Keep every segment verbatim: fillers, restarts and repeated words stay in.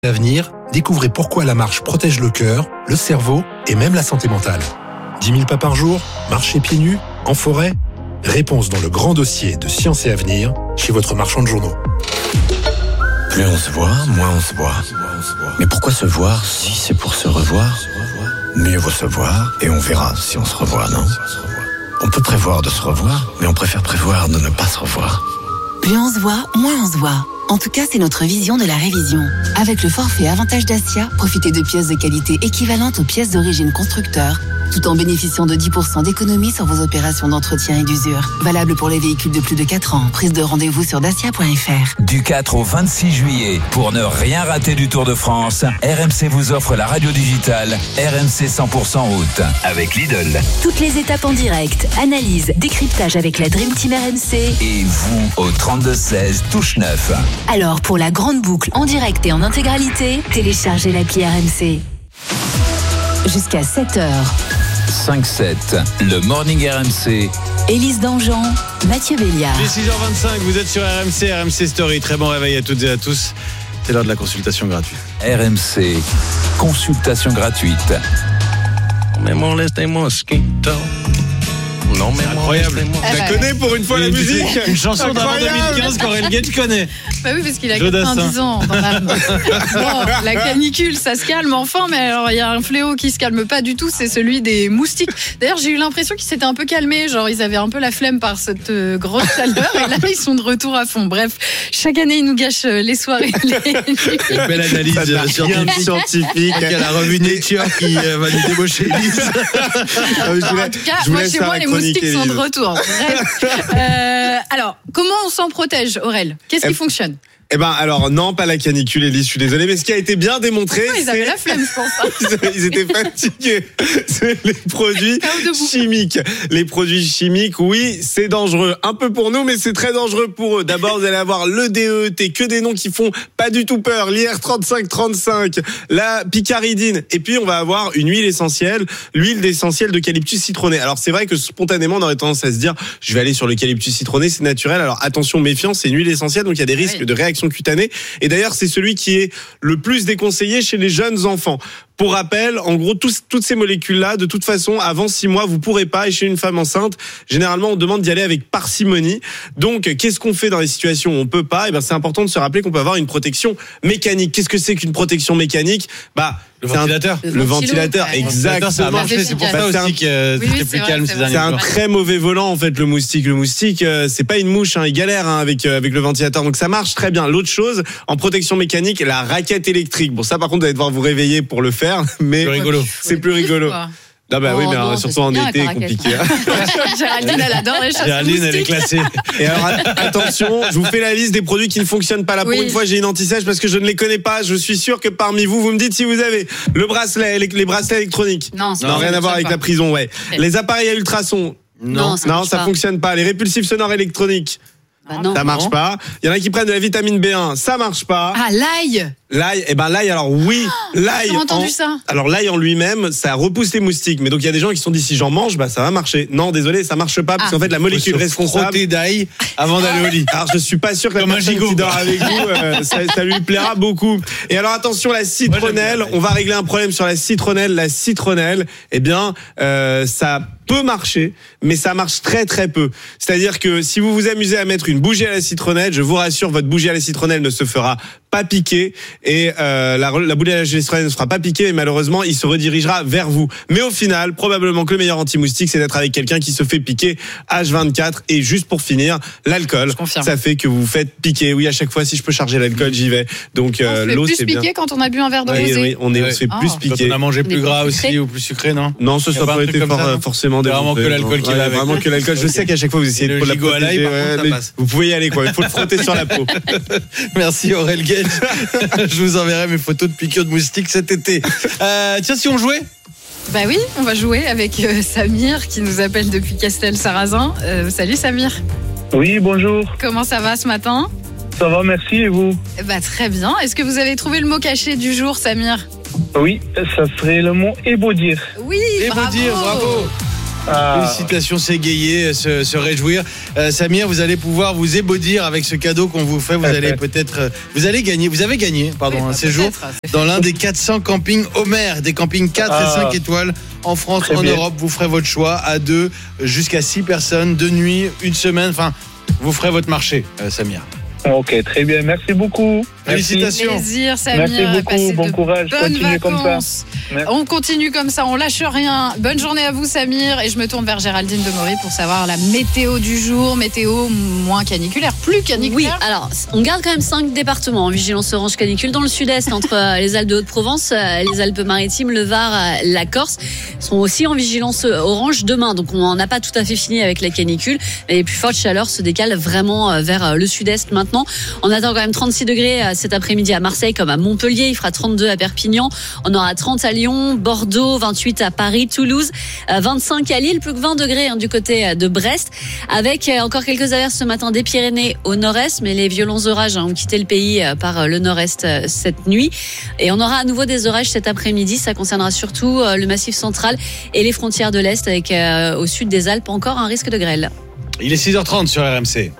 Avenir, découvrez pourquoi la marche protège le cœur, le cerveau et même la santé mentale. dix mille pas par jour, marcher pieds nus, en forêt. Réponse dans le grand dossier de Science et Avenir chez votre marchand de journaux. Plus on se voit, moins on se voit. Mais pourquoi se voir si c'est pour se revoir? Mieux vaut se voir et on verra si on se revoit, non? On peut prévoir de se revoir, mais on préfère prévoir de ne pas se revoir. Plus on se voit, moins on se voit. En tout cas, c'est notre vision de la révision. Avec le forfait Avantage Dacia, profitez de pièces de qualité équivalentes aux pièces d'origine constructeur, tout en bénéficiant de dix pour cent d'économie sur vos opérations d'entretien et d'usure. Valable pour les véhicules de plus de quatre ans. Prise de rendez-vous sur dacia point f r. Du quatre au vingt-six juillet, pour ne rien rater du Tour de France, R M C vous offre la radio digitale R M C cent pour cent route avec Lidl. Toutes les étapes en direct, analyse, décryptage avec la Dream Team R M C. Et vous au trente-deux seize, touche neuf. Alors pour la grande boucle en direct et en intégralité, téléchargez l'appli R M C. Jusqu'à sept heures. cinq sept, le Morning R M C. Élise Dangean, Mathieu Béliard. Il est six heures vingt-cinq, vous êtes sur R M C, R M C Story. Très bon réveil à toutes et à tous. C'est l'heure de la consultation gratuite. R M C, consultation gratuite. Non, mais incroyable. Je la connais pour une fois la musique. Une chanson d'avant deux mille quinze qu'Aurel Gage connaît. Bah oui, parce qu'il a quatre-vingt-dix ans dans l'âme. Bon, la canicule, ça se calme enfin, mais alors il y a un fléau qui se calme pas du tout, c'est celui des moustiques. D'ailleurs, j'ai eu l'impression qu'ils s'étaient un peu calmés, genre ils avaient un peu la flemme par cette euh, grosse chaleur, et là ils sont de retour à fond. Bref, chaque année ils nous gâchent les soirées. Les... Une belle analyse euh, scientifique. scientifique. Il y a la revue Nature qui euh, va nous débaucher Elise. En tout cas, moi chez moi les moustiques sont de retour. Bref. Euh, alors, comment on s'en protège, Aurel? Qu'est-ce qui fonctionne? Eh ben alors non, pas la canicule, Élise, je suis désolé, mais ce qui a été bien démontré, ouais, ils avaient la flemme, je pense. Ils, ils étaient fatigués. C'est les produits chimiques. Les produits chimiques, oui, c'est dangereux. Un peu pour nous, mais c'est très dangereux pour eux. D'abord, vous allez avoir le D E E T, que des noms qui font pas du tout peur. L'I R trente-cinq trente-cinq, la picaridine. Et puis, on va avoir une huile essentielle, l'huile d'essentiel d'eucalyptus citronné. Alors, c'est vrai que spontanément, on aurait tendance à se dire, je vais aller sur l'eucalyptus citronné, c'est naturel. Alors, attention, méfiance, c'est une huile essentielle, donc il y a des risques ouais. de réaction cutanée. Et d'ailleurs, c'est celui qui est le plus déconseillé chez les jeunes enfants. Pour rappel, en gros, tous, toutes ces molécules-là, de toute façon, avant six mois, vous pourrez pas. Et chez une femme enceinte, généralement, on demande d'y aller avec parcimonie. Donc, qu'est-ce qu'on fait dans les situations où on peut pas? Et ben, c'est important de se rappeler qu'on peut avoir une protection mécanique. Qu'est-ce que c'est qu'une protection mécanique? Bah, le ventilateur. Un, le, le ventilateur, ouais. exactement. Ça a marché, c'est pour ça aussi un, que oui, c'était plus vrai, calme ces derniers jours. C'est un très mauvais volant, en fait, le moustique. Le moustique, euh, c'est pas une mouche, hein, il galère hein, avec euh, avec le ventilateur. Donc ça marche très bien. L'autre chose, en protection mécanique, la raquette électrique. Bon, ça, par contre, vous allez devoir vous réveiller pour le faire, mais plus rigolo. C'est plus rigolo. Ah bah oh oui, mais non, surtout en été, compliqué. Géraldine, elle adore les choses. Géraldine, elle est classée. Et alors, attention, je vous fais la liste des produits qui ne fonctionnent pas. Là, oui. Pour une fois, j'ai une anti-sèche parce que je ne les connais pas. Je suis sûr que parmi vous, vous me dites si vous avez le bracelet, les, les bracelets électroniques. Non, non, rien à voir avec pas. La prison, ouais. Okay. Les appareils à ultrasons. Non, ça, non, ça fonctionne pas. Les répulsifs sonores électroniques. Bah non, ça marche non. pas. Il y en a qui prennent de la vitamine B un, ça marche pas. Ah, l'ail. L'ail, eh ben l'ail, alors oui, oh, l'ail. J'ai entendu en, ça. Alors l'ail en lui-même, ça repousse les moustiques. Mais donc il y a des gens qui se sont dit si j'en mange, bah ça va marcher. Non, désolé, ça marche pas parce ah. qu'en fait la molécule responsable. Frotter d'ail avant d'aller au lit. Alors je suis pas sûr que la Comme personne qui dort avec vous, euh, ça, ça lui plaira beaucoup. Et alors attention, la citronnelle, Moi, on va régler un problème sur la citronnelle. La citronnelle, eh bien, euh, ça peut marcher, mais ça marche très très peu. C'est-à-dire que si vous vous amusez à mettre une bougie à la citronnelle, je vous rassure, votre bougie à la citronnelle ne se fera pas piquer et euh, la, la bougie à la citronnelle ne se fera pas piquer et malheureusement il se redirigera vers vous. Mais au final, probablement que le meilleur anti-moustique c'est d'être avec quelqu'un qui se fait piquer H vingt-quatre. Et juste pour finir, l'alcool, ça fait que vous vous faites piquer. Oui, à chaque fois si je peux charger l'alcool, j'y vais. Donc euh, l'eau c'est bien. On se fait plus piquer quand on a bu un verre de oui, rosé. Oui, on est ouais. on se fait oh. plus piquer. Quand on a mangé plus gras aussi ou plus sucré, non? Non, ce soit pas été for, ça, forcément vraiment que l'alcool qui va avec. Vraiment que l'alcool. Je sais qu'à chaque fois vous essayez de le gigot à l'ail, par contre, ça passe. Vous pouvez y aller quoi. Il faut le frotter sur la peau. Merci Aurel Gage. Je vous enverrai mes photos de piqûres de moustiques cet été. Euh, tiens, si on jouait? Bah oui, on va jouer avec euh, Samir qui nous appelle depuis Castel-Sarrazin. Euh, salut Samir. Oui, bonjour. Comment ça va ce matin? Ça va, merci, et vous? Bah très bien. Est-ce que vous avez trouvé le mot caché du jour, Samir? Oui, ça serait le mot ébaudir. Oui, ébaudir, bravo. bravo. Ah. Félicitations, s'égayer, se, se réjouir. Euh, Samir, vous allez pouvoir vous ébaudir avec ce cadeau qu'on vous fait. Vous allez peut-être, euh, vous allez gagner, vous avez gagné, pardon, oui, un séjour dans l'un des quatre cents campings Homer, des campings quatre ah. et cinq étoiles en France, très en bien. Europe. Vous ferez votre choix à deux, jusqu'à six personnes, deux nuits, une semaine. Enfin, vous ferez votre marché, euh, Samir. Ok, très bien. Merci beaucoup. Félicitations. Plaisir, Samir. Merci beaucoup. Bon courage. Continuez comme ça. On continue comme ça. On lâche rien. Bonne journée à vous, Samir. Et je me tourne vers Géraldine Demory pour savoir la météo du jour. Météo moins caniculaire, plus caniculaire. Oui, alors, on garde quand même cinq départements en vigilance orange canicule dans le sud-est, entre les Alpes de Haute-Provence, les Alpes-Maritimes, le Var, la Corse. Ils seront aussi en vigilance orange demain. Donc, on n'a pas tout à fait fini avec la canicule. Mais les plus fortes chaleurs se décalent vraiment vers le sud-est maintenant. On attend quand même trente-six degrés cet après-midi à Marseille comme à Montpellier. Il fera trente-deux à Perpignan. On aura trente à Lyon, Bordeaux, vingt-huit à Paris, Toulouse, vingt-cinq à Lille, plus que vingt degrés hein, du côté de Brest. Avec encore quelques averses ce matin des Pyrénées au nord-est, mais les violents orages hein, ont quitté le pays par le nord-est cette nuit. Et on aura à nouveau des orages cet après-midi. Ça concernera surtout le Massif central et les frontières de l'Est, avec euh, au sud des Alpes encore un risque de grêle. Il est six heures trente sur R M C.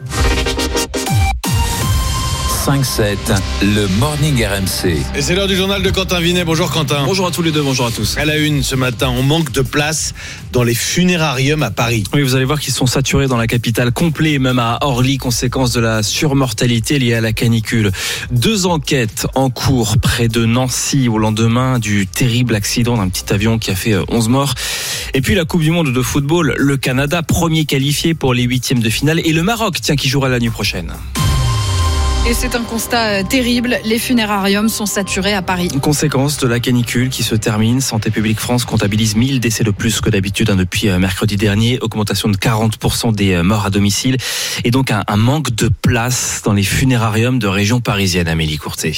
cinq sept, le Morning R M C. Et c'est l'heure du journal de Quentin Vinet. Bonjour Quentin. Bonjour à tous les deux, bonjour à tous. À la une ce matin, on manque de place dans les funérariums à Paris. Oui, vous allez voir qu'ils sont saturés dans la capitale, complet même à Orly, conséquence de la surmortalité liée à la canicule. Deux enquêtes en cours près de Nancy au lendemain du terrible accident d'un petit avion qui a fait onze morts. Et puis la Coupe du Monde de football, le Canada premier qualifié pour les huitièmes de finale et le Maroc, tiens, qui jouera la nuit prochaine. Et c'est un constat terrible, les funérariums sont saturés à Paris. Conséquence de la canicule qui se termine, Santé publique France comptabilise mille décès de plus que d'habitude hein, depuis mercredi dernier, augmentation de quarante pour cent des morts à domicile et donc un, un manque de place dans les funérariums de région parisienne, Amélie Courtet.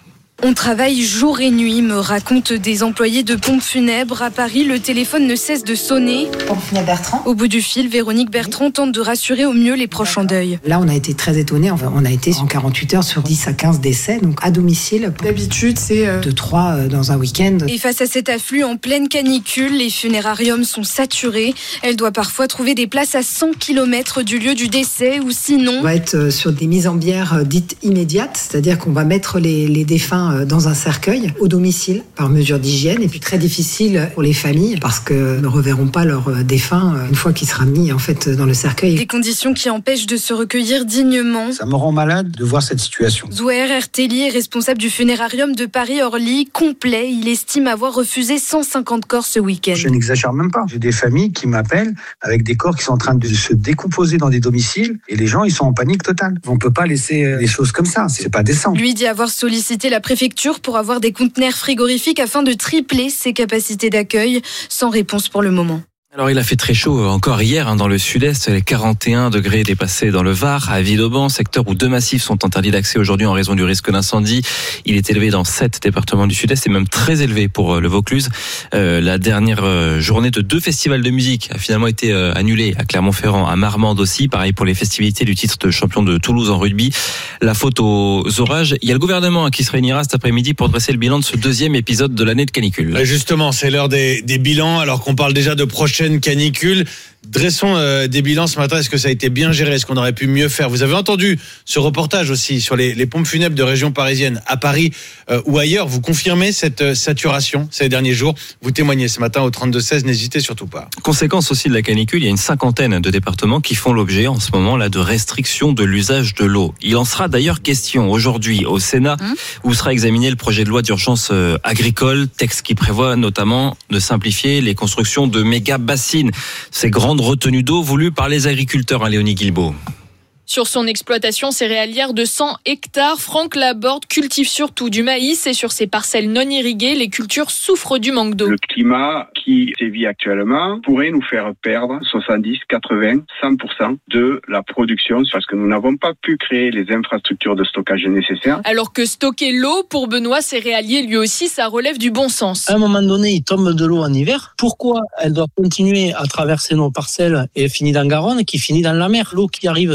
On travaille jour et nuit, me racontent des employés de pompes funèbres. À Paris, le téléphone ne cesse de sonner. Pompe funèbre Bertrand. Au bout du fil, Véronique Bertrand tente de rassurer au mieux les proches en deuil. Là, on a été très étonnés. On a été en quarante-huit heures sur dix à quinze décès, donc à domicile. D'habitude, c'est de trois dans un week-end. Et face à cet afflux en pleine canicule, les funérariums sont saturés. Elle doit parfois trouver des places à cent kilomètres du lieu du décès ou sinon... On va être sur des mises en bière dites immédiates, c'est-à-dire qu'on va mettre les, les défunts dans un cercueil au domicile par mesure d'hygiène et puis très difficile pour les familles parce que ne reverront pas leur défunt une fois qu'il sera mis en fait dans le cercueil. Des conditions qui empêchent de se recueillir dignement. Ça me rend malade de voir cette situation. Zouer Ertelli est responsable du funérarium de Paris-Orly, complet. Il estime avoir refusé cent cinquante corps ce week-end. Je n'exagère même pas. J'ai des familles qui m'appellent avec des corps qui sont en train de se décomposer dans des domiciles et les gens ils sont en panique totale. On peut pas laisser les choses comme ça, c'est pas décent. Lui dit avoir sollicité la préfecture pour avoir des conteneurs frigorifiques afin de tripler ses capacités d'accueil, sans réponse pour le moment. Alors il a fait très chaud encore hier hein, dans le sud-est, les quarante et un degrés dépassés dans le Var, à Villeauban, secteur où deux massifs sont interdits d'accès aujourd'hui en raison du risque d'incendie. Il est élevé dans sept départements du sud-est et même très élevé pour le Vaucluse. Euh, la dernière journée de deux festivals de musique a finalement été euh, annulée à Clermont-Ferrand, à Marmande aussi. Pareil pour les festivités du titre de champion de Toulouse en rugby. La faute aux orages. Il y a le gouvernement hein, qui se réunira cet après-midi pour dresser le bilan de ce deuxième épisode de l'année de canicule. Et justement, c'est l'heure des, des bilans alors qu'on parle déjà de prochaine canicule. Dressons euh, des bilans ce matin. Est-ce que ça a été bien géré? Est-ce qu'on aurait pu mieux faire? Vous avez entendu ce reportage aussi sur les, les pompes funèbres de région parisienne à Paris euh, ou ailleurs. Vous confirmez cette euh, saturation ces derniers jours. Vous témoignez ce matin au trente-deux seize. N'hésitez surtout pas. Conséquence aussi de la canicule, il y a une cinquantaine de départements qui font l'objet en ce moment là de restrictions de l'usage de l'eau. Il en sera d'ailleurs question aujourd'hui au Sénat mmh. où sera examiné le projet de loi d'urgence euh, agricole, texte qui prévoit notamment de simplifier les constructions de méga bassines. Ces grandes retenues d'eau voulues par les agriculteurs, hein, Léonie Guilbault. Sur son exploitation céréalière de cent hectares, Franck Laborde cultive surtout du maïs et sur ses parcelles non irriguées, les cultures souffrent du manque d'eau. Le climat qui sévit actuellement pourrait nous faire perdre soixante-dix, quatre-vingts, cent pour cent de la production parce que nous n'avons pas pu créer les infrastructures de stockage nécessaires. Alors que stocker l'eau, pour Benoît Céréalier, lui aussi, ça relève du bon sens. À un moment donné, il tombe de l'eau en hiver. Pourquoi elle doit continuer à traverser nos parcelles et finit dans Garonne qui finit dans la mer? L'eau qui arrive sur nos terres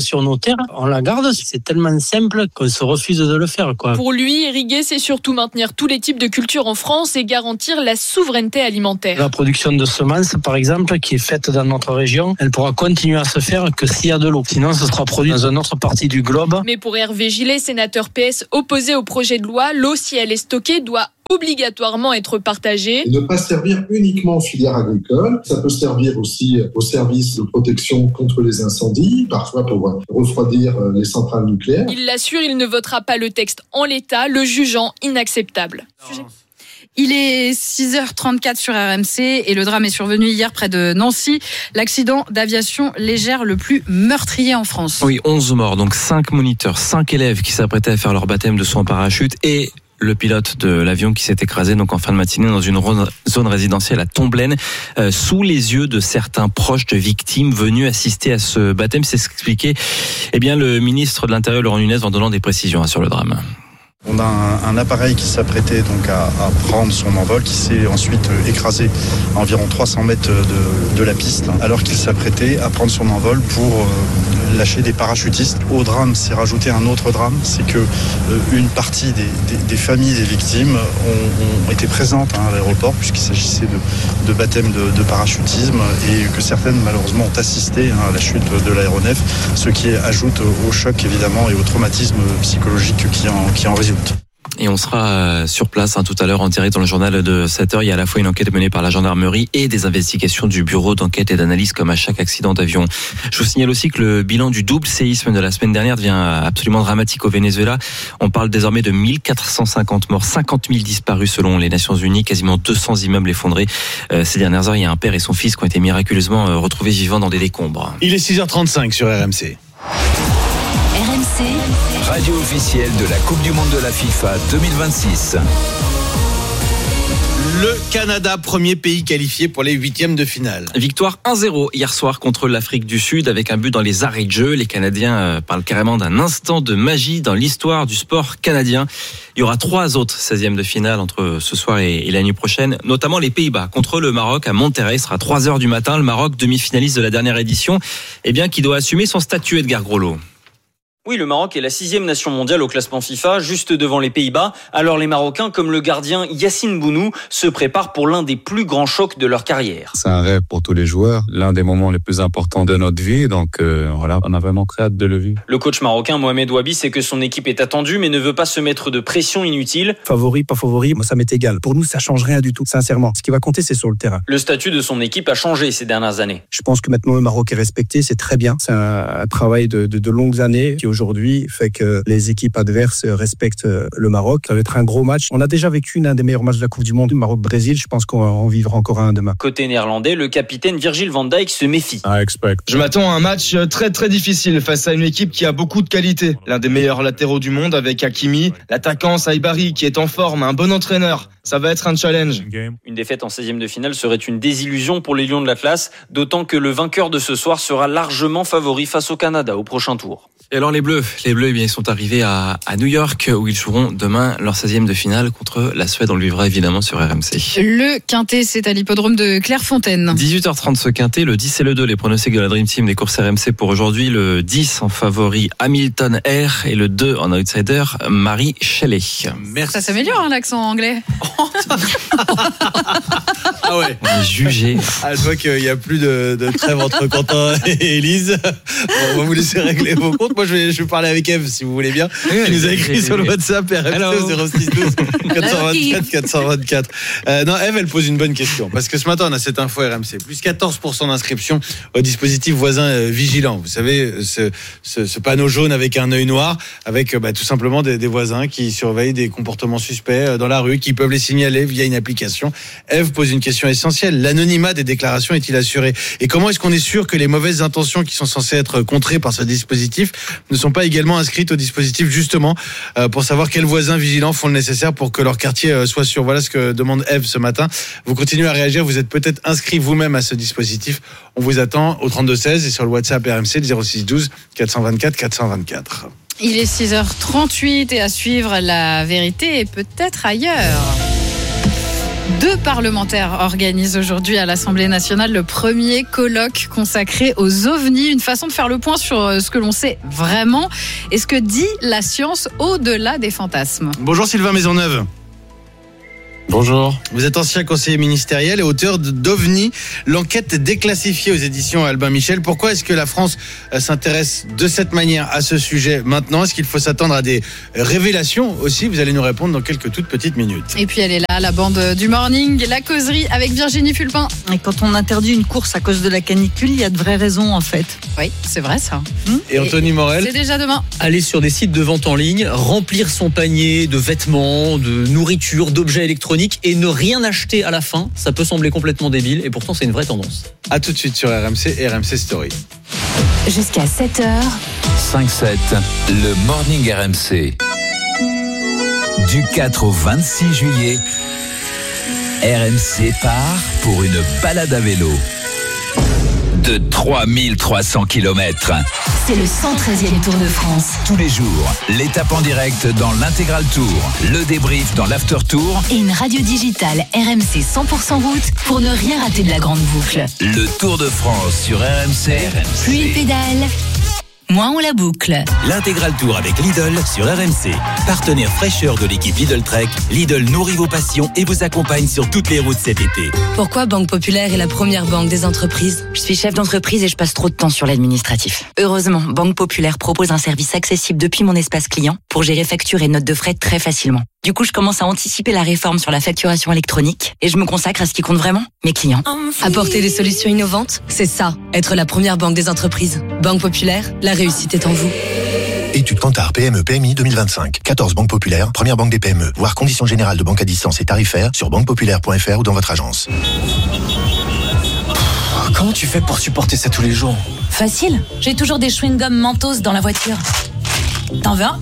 terre, on la garde. C'est tellement simple qu'on se refuse de le faire, quoi. Pour lui, irriguer, c'est surtout maintenir tous les types de cultures en France et garantir la souveraineté alimentaire. La production de semences, par exemple, qui est faite dans notre région, elle pourra continuer à se faire que s'il y a de l'eau. Sinon, ce sera produit dans une autre partie du globe. Mais pour Hervé Gillet, sénateur P S opposé au projet de loi, l'eau, si elle est stockée, doit obligatoirement être partagée. Et ne pas servir uniquement aux filières agricoles, ça peut servir aussi aux services de protection contre les incendies, parfois pour refroidir les centrales nucléaires. Il l'assure, il ne votera pas le texte en l'état, le jugeant inacceptable. Il est six heures trente-quatre sur R M C et le drame est survenu hier près de Nancy. L'accident d'aviation légère le plus meurtrier en France. Oui, onze morts, donc cinq moniteurs, cinq élèves qui s'apprêtaient à faire leur baptême de saut en parachute et le pilote de l'avion qui s'est écrasé donc en fin de matinée dans une zone résidentielle à Tomblaine, euh, sous les yeux de certains proches de victimes venus assister à ce baptême. C'est ce qu'expliquait eh bien, le ministre de l'Intérieur Laurent Nunez en donnant des précisions hein, sur le drame. On a un, un appareil qui s'apprêtait donc à, à prendre son envol, qui s'est ensuite écrasé à environ trois cents mètres de, de la piste, alors qu'il s'apprêtait à prendre son envol pour euh, lâcher des parachutistes. Au drame s'est rajouté un autre drame, c'est que euh, une partie des, des, des familles des victimes ont, ont été présentes hein, à l'aéroport, puisqu'il s'agissait de, de baptême de, de parachutisme, et que certaines malheureusement ont assisté hein, à la chute de l'aéronef, ce qui ajoute au choc évidemment et au traumatisme psychologique qui en, qui en résulte. Et on sera sur place hein, tout à l'heure en direct dans le journal de sept heures. Il y a à la fois une enquête menée par la gendarmerie et des investigations du bureau d'enquête et d'analyse comme à chaque accident d'avion. Je vous signale aussi que le bilan du double séisme de la semaine dernière devient absolument dramatique au Venezuela. On parle désormais de mille quatre cent cinquante morts, cinquante mille disparus selon les Nations Unies, quasiment deux cents immeubles effondrés. Euh, ces dernières heures, il y a un père et son fils qui ont été miraculeusement retrouvés vivants dans des décombres. Il est six heures trente-cinq sur R M C. R M C, radio officielle de la Coupe du Monde de la FIFA deux mille vingt-six. Le Canada, premier pays qualifié pour les huitièmes de finale. Victoire un zéro hier soir contre l'Afrique du Sud avec un but dans les arrêts de jeu. Les Canadiens parlent carrément d'un instant de magie dans l'histoire du sport canadien. Il y aura trois autres seizièmes de finale entre ce soir et, et la nuit prochaine, notamment les Pays-Bas contre le Maroc à Monterrey. Ce sera trois heures du matin. Le Maroc, demi-finaliste de la dernière édition, eh bien, qui doit assumer son statut, Edgar Groslo. Oui, le Maroc est la sixième nation mondiale au classement FIFA, juste devant les Pays-Bas. Alors les Marocains, comme le gardien Yassine Bounou, se préparent pour l'un des plus grands chocs de leur carrière. C'est un rêve pour tous les joueurs, l'un des moments les plus importants de notre vie. Donc euh, voilà, on a vraiment très hâte de le vivre. Le coach marocain Mohamed Ouabi sait que son équipe est attendue, mais ne veut pas se mettre de pression inutile. Favori, pas favori, moi ça m'est égal. Pour nous, ça change rien du tout, sincèrement. Ce qui va compter, c'est sur le terrain. Le statut de son équipe a changé ces dernières années. Je pense que maintenant le Maroc est respecté, c'est très bien. C'est un, un travail de, de, de longues années qui aujourd'hui fait que que les équipes adverses respectent le Maroc. Ça va être un gros match. On a déjà vécu un des meilleurs matchs de la Coupe du Monde, Maroc-Brésil. Je pense qu'on en vivra encore un demain. Côté néerlandais, le capitaine Virgil van Dijk se méfie. I expect. Je m'attends à un match très très difficile face à une équipe qui a beaucoup de qualité. L'un des meilleurs latéraux du monde avec Hakimi, l'attaquant Saibari qui est en forme, un bon entraîneur. Ça va être un challenge. Une défaite en seizième de finale serait une désillusion pour les Lions de l'Atlas, d'autant que le vainqueur de ce soir sera largement favori face au Canada au prochain tour. Et alors les Bleus, les Bleus, eh bien, ils sont arrivés à, à New York où ils joueront demain leur seizième de finale contre la Suède. On le vivra évidemment sur R M C. Le quintet, c'est à l'hippodrome de Clairefontaine. dix-huit heures trente ce quintet, le dix et le deux, les pronostics de la Dream Team des courses R M C pour aujourd'hui. Le dix en favori Hamilton Air et le deux en outsider Marie Shelley. Merci. Ça s'améliore hein, l'accent anglais. Ah ouais. On est jugé. Ah, je vois qu'il n'y a plus de, de trêve entre Quentin et Élise. Bon, on va vous laisser régler vos comptes. Moi, je vais, je vais parler avec Eve, si vous voulez bien. Oui, qui nous a écrit sur le WhatsApp R M C zéro six douze quatre cent vingt-quatre quatre cent vingt-quatre. Euh, non, Eve, elle pose une bonne question. Parce que ce matin, on a cette info R M C. Plus quatorze pour cent d'inscription au dispositif voisin euh, vigilant. Vous savez, ce, ce, ce panneau jaune avec un œil noir, avec bah, tout simplement des, des voisins qui surveillent des comportements suspects dans la rue, qui peuvent les signaler via une application. Eve pose une question essentielle. L'anonymat des déclarations est-il assuré? Et comment est-ce qu'on est sûr que les mauvaises intentions qui sont censées être contrées par ce dispositif ne sont pas également inscrites au dispositif, justement, euh, pour savoir quels voisins vigilants font le nécessaire pour que leur quartier euh, soit sûr? Voilà ce que demande Eve ce matin. Vous continuez à réagir, vous êtes peut-être inscrit vous-même à ce dispositif. On vous attend au trente-deux seize et sur le WhatsApp R M C, le zéro six douze quatre cent vingt-quatre quatre cent vingt-quatre. Il est six heures trente-huit et à suivre la vérité et peut-être ailleurs. Deux parlementaires organisent aujourd'hui à l'Assemblée nationale le premier colloque consacré aux ovnis, une façon de faire le point sur ce que l'on sait vraiment et ce que dit la science au-delà des fantasmes. Bonjour Sylvain Maisonneuve. Bonjour. Vous êtes ancien conseiller ministériel et auteur d'OVNI, l'enquête déclassifiée aux éditions Albin Michel. Pourquoi est-ce que la France s'intéresse de cette manière à ce sujet maintenant ? Est-ce qu'il faut s'attendre à des révélations aussi ? Vous allez nous répondre dans quelques toutes petites minutes. Et puis elle est là, la bande du morning, la causerie avec Virginie Fulpin. Et quand on interdit une course à cause de la canicule, il y a de vraies raisons en fait. Oui, c'est vrai ça. Et Anthony Morel ? C'est déjà demain. Aller sur des sites de vente en ligne, remplir son panier de vêtements, de nourriture, d'objets électroniques et ne rien acheter à la fin, ça peut sembler complètement débile et pourtant c'est une vraie tendance. A tout de suite sur R M C et R M C Story. Jusqu'à sept heures. cinq sept, le Morning R M C. Du quatre au vingt-six juillet, R M C part pour une balade à vélo de trois mille trois cents kilomètres. C'est le cent treizième Tour de France. Tous les jours, l'étape en direct dans l'intégral tour, le débrief dans l'after tour et une radio digitale R M C cent pour cent route pour ne rien rater de la grande boucle. Le Tour de France sur R M C. Plus il pédale, moins on la boucle. L'intégral tour avec Lidl sur R M C. Partenaire fraîcheur de l'équipe Lidl Trek, Lidl nourrit vos passions et vous accompagne sur toutes les routes cet été. Pourquoi Banque Populaire est la première banque des entreprises ? Je suis chef d'entreprise et je passe trop de temps sur l'administratif. Heureusement, Banque Populaire propose un service accessible depuis mon espace client pour gérer factures et notes de frais très facilement. Du coup, je commence à anticiper la réforme sur la facturation électronique et je me consacre à ce qui compte vraiment, mes clients. Apporter des solutions innovantes, c'est ça, être la première banque des entreprises. Banque Populaire, la réussite est en vous. Étude Kantar P M E P M I deux mille vingt-cinq. quatorze banques populaires, première banque des P M E. Voir conditions générales de banque à distance et tarifaires sur banque populaire point f r ou dans votre agence. Comment tu fais pour supporter ça tous les jours ? Facile, j'ai toujours des chewing-gums Mentos dans la voiture. T'en veux un ?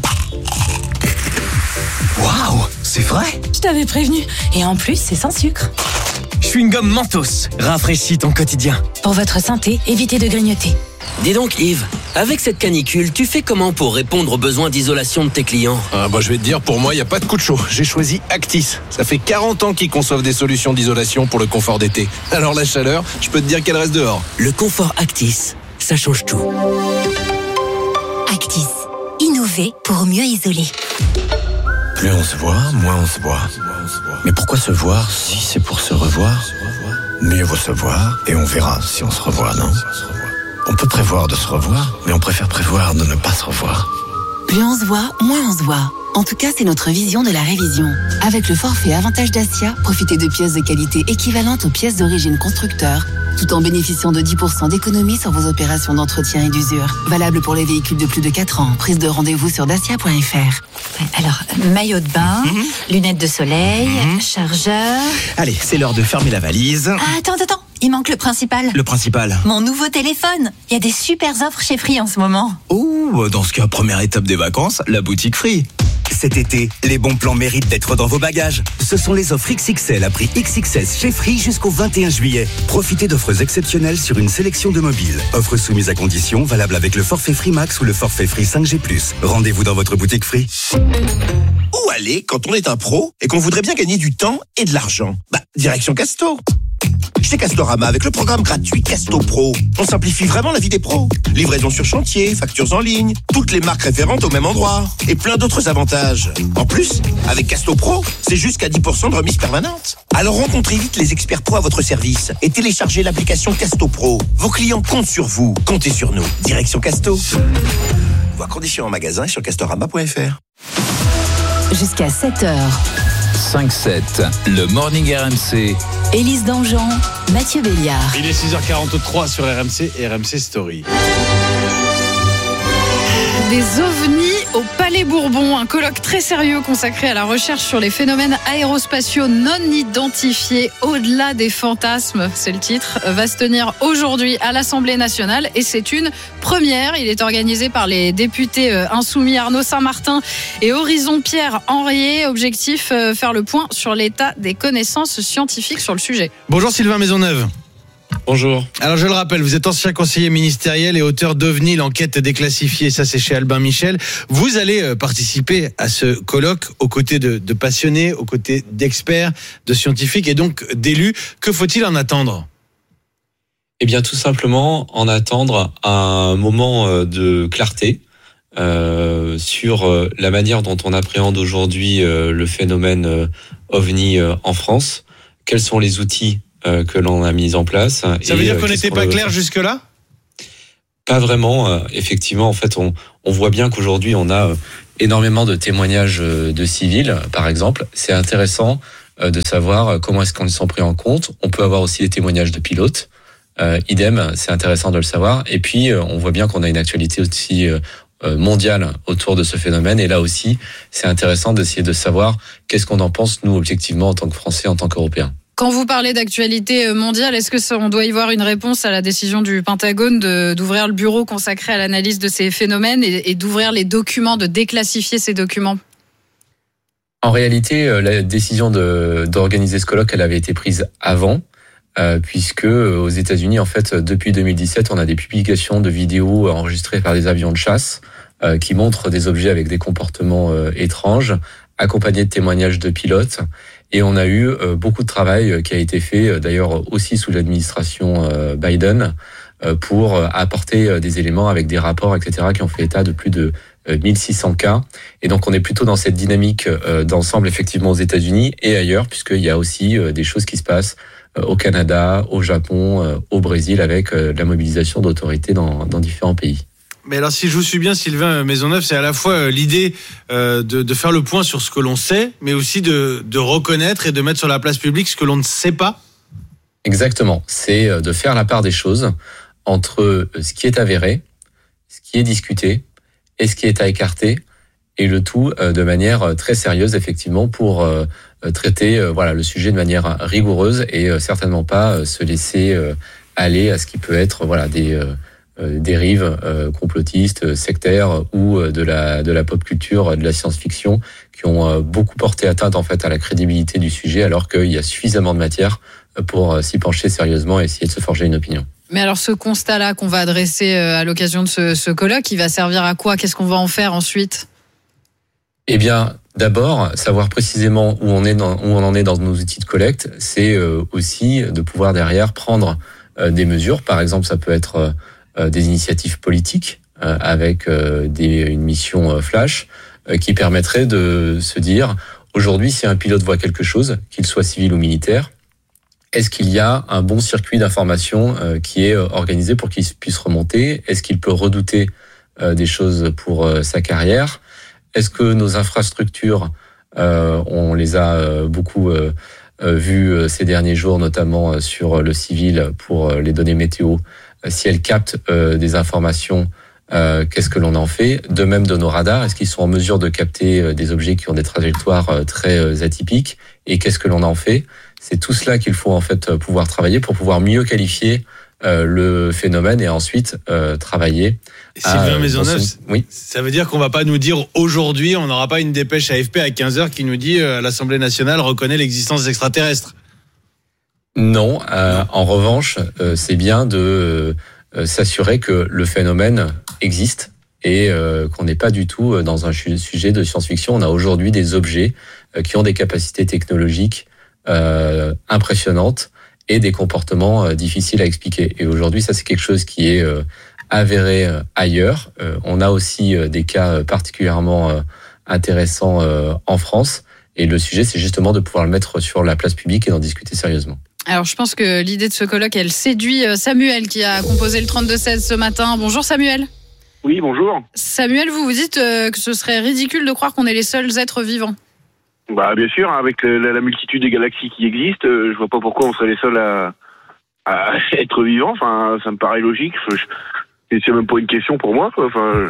Waouh, c'est vrai ? Je t'avais prévenu. Et en plus, c'est sans sucre. Chewing-gum Mentos, rafraîchit ton quotidien. Pour votre santé, évitez de grignoter. Dis donc Yves, avec cette canicule, tu fais comment pour répondre aux besoins d'isolation de tes clients ? Ah bah je vais te dire, pour moi, il n'y a pas de coup de chaud. J'ai choisi Actis. Ça fait quarante ans qu'ils conçoivent des solutions d'isolation pour le confort d'été. Alors la chaleur, je peux te dire qu'elle reste dehors. Le confort Actis, ça change tout. Actis, innover pour mieux isoler. Plus on se voit, moins on se voit. Mais pourquoi se voir si c'est pour se revoir ? Mieux vaut se voir et on verra si on se revoit, non ? On peut prévoir de se revoir, mais on préfère prévoir de ne pas se revoir. Plus on se voit, moins on se voit. En tout cas, c'est notre vision de la révision. Avec le forfait Avantage Dacia, profitez de pièces de qualité équivalentes aux pièces d'origine constructeur, tout en bénéficiant de dix pour cent d'économie sur vos opérations d'entretien et d'usure. Valable pour les véhicules de plus de quatre ans. Prise de rendez-vous sur dacia point f r. Alors, maillot de bain, mmh. lunettes de soleil, mmh. chargeur... Allez, c'est l'heure de fermer la valise. Ah, attends, attends, il manque le principal. Le principal ? Mon nouveau téléphone. Il y a des super offres chez Free en ce moment. Oh, dans ce cas, première étape des vacances, la boutique Free. Cet été, les bons plans méritent d'être dans vos bagages. Ce sont les offres X X L à prix X X S chez Free jusqu'au vingt et un juillet. Profitez d'offres exceptionnelles sur une sélection de mobiles. Offres soumises à conditions, valables avec le forfait Free Max ou le forfait Free cinq G plus. Rendez-vous dans votre boutique Free. Où aller quand on est un pro et qu'on voudrait bien gagner du temps et de l'argent ? Bah, direction Casto. Chez Castorama, avec le programme gratuit Casto Pro, on simplifie vraiment la vie des pros. Livraison sur chantier, factures en ligne, toutes les marques référentes au même endroit et plein d'autres avantages. En plus, avec Casto Pro, c'est jusqu'à dix pour cent de remise permanente. Alors rencontrez vite les experts pros à votre service et téléchargez l'application Casto Pro. Vos clients comptent sur vous, comptez sur nous. Direction Casto. Voir conditions en magasin et sur castorama point f r. Jusqu'à sept heures. cinq sept, le Morning R M C. Élise Dangean, Mathieu Béliard. Il est six heures quarante-trois sur R M C et R M C Story. Des ovnis au Palais Bourbon, un colloque très sérieux consacré à la recherche sur les phénomènes aérospatiaux non identifiés au-delà des fantasmes, c'est le titre, va se tenir aujourd'hui à l'Assemblée nationale et c'est une première. Il est organisé par les députés insoumis Arnaud Saint-Martin et Horizon Pierre Henriet. Objectif, faire le point sur l'état des connaissances scientifiques sur le sujet. Bonjour Sylvain Maisonneuve. Bonjour. Alors je le rappelle, vous êtes ancien conseiller ministériel et auteur d'OVNI, l'enquête déclassifiée, ça c'est chez Albin Michel. Vous allez participer à ce colloque aux côtés de, de passionnés, aux côtés d'experts, de scientifiques et donc d'élus. Que faut-il en attendre ? Eh bien tout simplement en attendre un moment de clarté euh, sur la manière dont on appréhende aujourd'hui euh, le phénomène euh, OVNI euh, en France. Quels sont les outils que l'on a mis en place. Ça veut dire qu'on n'était pas clair jusque-là ? Pas vraiment. Effectivement, en fait, on, on voit bien qu'aujourd'hui, on a énormément de témoignages de civils, par exemple. C'est intéressant de savoir comment est-ce qu'on sont pris en compte. On peut avoir aussi des témoignages de pilotes. Euh, idem, c'est intéressant de le savoir. Et puis, on voit bien qu'on a une actualité aussi mondiale autour de ce phénomène. Et là aussi, c'est intéressant d'essayer de savoir qu'est-ce qu'on en pense, nous, objectivement, en tant que Français, en tant qu'Européens. Quand vous parlez d'actualité mondiale, est-ce que ça, on doit y voir une réponse à la décision du Pentagone de, d'ouvrir le bureau consacré à l'analyse de ces phénomènes et, et d'ouvrir les documents, de déclassifier ces documents ? En réalité, la décision de, d'organiser ce colloque, elle avait été prise avant, euh, puisque aux États-Unis, en fait, depuis deux mille dix-sept, on a des publications de vidéos enregistrées par des avions de chasse euh, qui montrent des objets avec des comportements euh, étranges, accompagnés de témoignages de pilotes. Et on a eu beaucoup de travail qui a été fait, d'ailleurs aussi sous l'administration Biden, pour apporter des éléments avec des rapports, et cetera, qui ont fait état de plus de mille six cents cas. Et donc on est plutôt dans cette dynamique d'ensemble, effectivement, aux États-Unis et ailleurs, puisqu'il y a aussi des choses qui se passent au Canada, au Japon, au Brésil, avec la mobilisation d'autorités dans, dans différents pays. Mais alors, si je vous suis bien, Sylvain Maisonneuve, c'est à la fois l'idée de, de faire le point sur ce que l'on sait, mais aussi de, de reconnaître et de mettre sur la place publique ce que l'on ne sait pas. Exactement. C'est de faire la part des choses entre ce qui est avéré, ce qui est discuté et ce qui est à écarter, et le tout de manière très sérieuse, effectivement, pour traiter voilà, le sujet de manière rigoureuse et certainement pas se laisser aller à ce qui peut être voilà, des... Euh, dérives euh, complotistes, sectaires ou euh, de la de la pop culture, de la science-fiction, qui ont euh, beaucoup porté atteinte en fait à la crédibilité du sujet, alors qu'il y a suffisamment de matière pour euh, s'y pencher sérieusement et essayer de se forger une opinion. Mais alors ce constat-là qu'on va adresser à l'occasion de ce, ce colloque, il va servir à quoi ? Qu'est-ce qu'on va en faire ensuite ? Eh bien, d'abord, savoir précisément où on est dans, où on en est dans nos outils de collecte, c'est euh, aussi de pouvoir derrière prendre euh, des mesures. Par exemple, ça peut être euh, des initiatives politiques euh, avec euh, des, une mission euh, flash euh, qui permettrait de se dire aujourd'hui, si un pilote voit quelque chose, qu'il soit civil ou militaire, est-ce qu'il y a un bon circuit d'information euh, qui est euh, organisé pour qu'il puisse remonter ? Est-ce qu'il peut redouter euh, des choses pour euh, sa carrière ? Est-ce que nos infrastructures, euh, on les a euh, beaucoup euh, euh, vues euh, ces derniers jours, notamment euh, sur le civil pour euh, les données météo, si elles captent euh, des informations, euh, qu'est-ce que l'on en fait ? De même de nos radars, est-ce qu'ils sont en mesure de capter euh, des objets qui ont des trajectoires euh, très euh, atypiques ? Et qu'est-ce que l'on en fait ? C'est tout cela qu'il faut en fait pouvoir travailler pour pouvoir mieux qualifier euh, le phénomène et ensuite euh, travailler. Sylvain Maisonneuve, son... oui. Ça veut dire qu'on va pas nous dire aujourd'hui, on n'aura pas une dépêche A F P à quinze heures qui nous dit euh, l'Assemblée nationale reconnaît l'existence des extraterrestres. Non, euh, en revanche, euh, c'est bien de euh, s'assurer que le phénomène existe et euh, qu'on n'est pas du tout dans un sujet de science-fiction. On a aujourd'hui des objets euh, qui ont des capacités technologiques euh, impressionnantes et des comportements euh, difficiles à expliquer. Et aujourd'hui, ça c'est quelque chose qui est euh, avéré euh, ailleurs. Euh, on a aussi euh, des cas particulièrement euh, intéressants euh, en France. Et le sujet, c'est justement de pouvoir le mettre sur la place publique et d'en discuter sérieusement. Alors, je pense que l'idée de ce colloque, elle séduit Samuel qui a composé le trente-deux seize ce matin. Bonjour Samuel. Oui, bonjour. Samuel, vous vous dites que ce serait ridicule de croire qu'on est les seuls êtres vivants. Bah, bien sûr, avec la, la multitude des galaxies qui existent, je vois pas pourquoi on serait les seuls à, à être vivants. Enfin, ça me paraît logique. Je, c'est même pas une question pour moi, quoi. Enfin,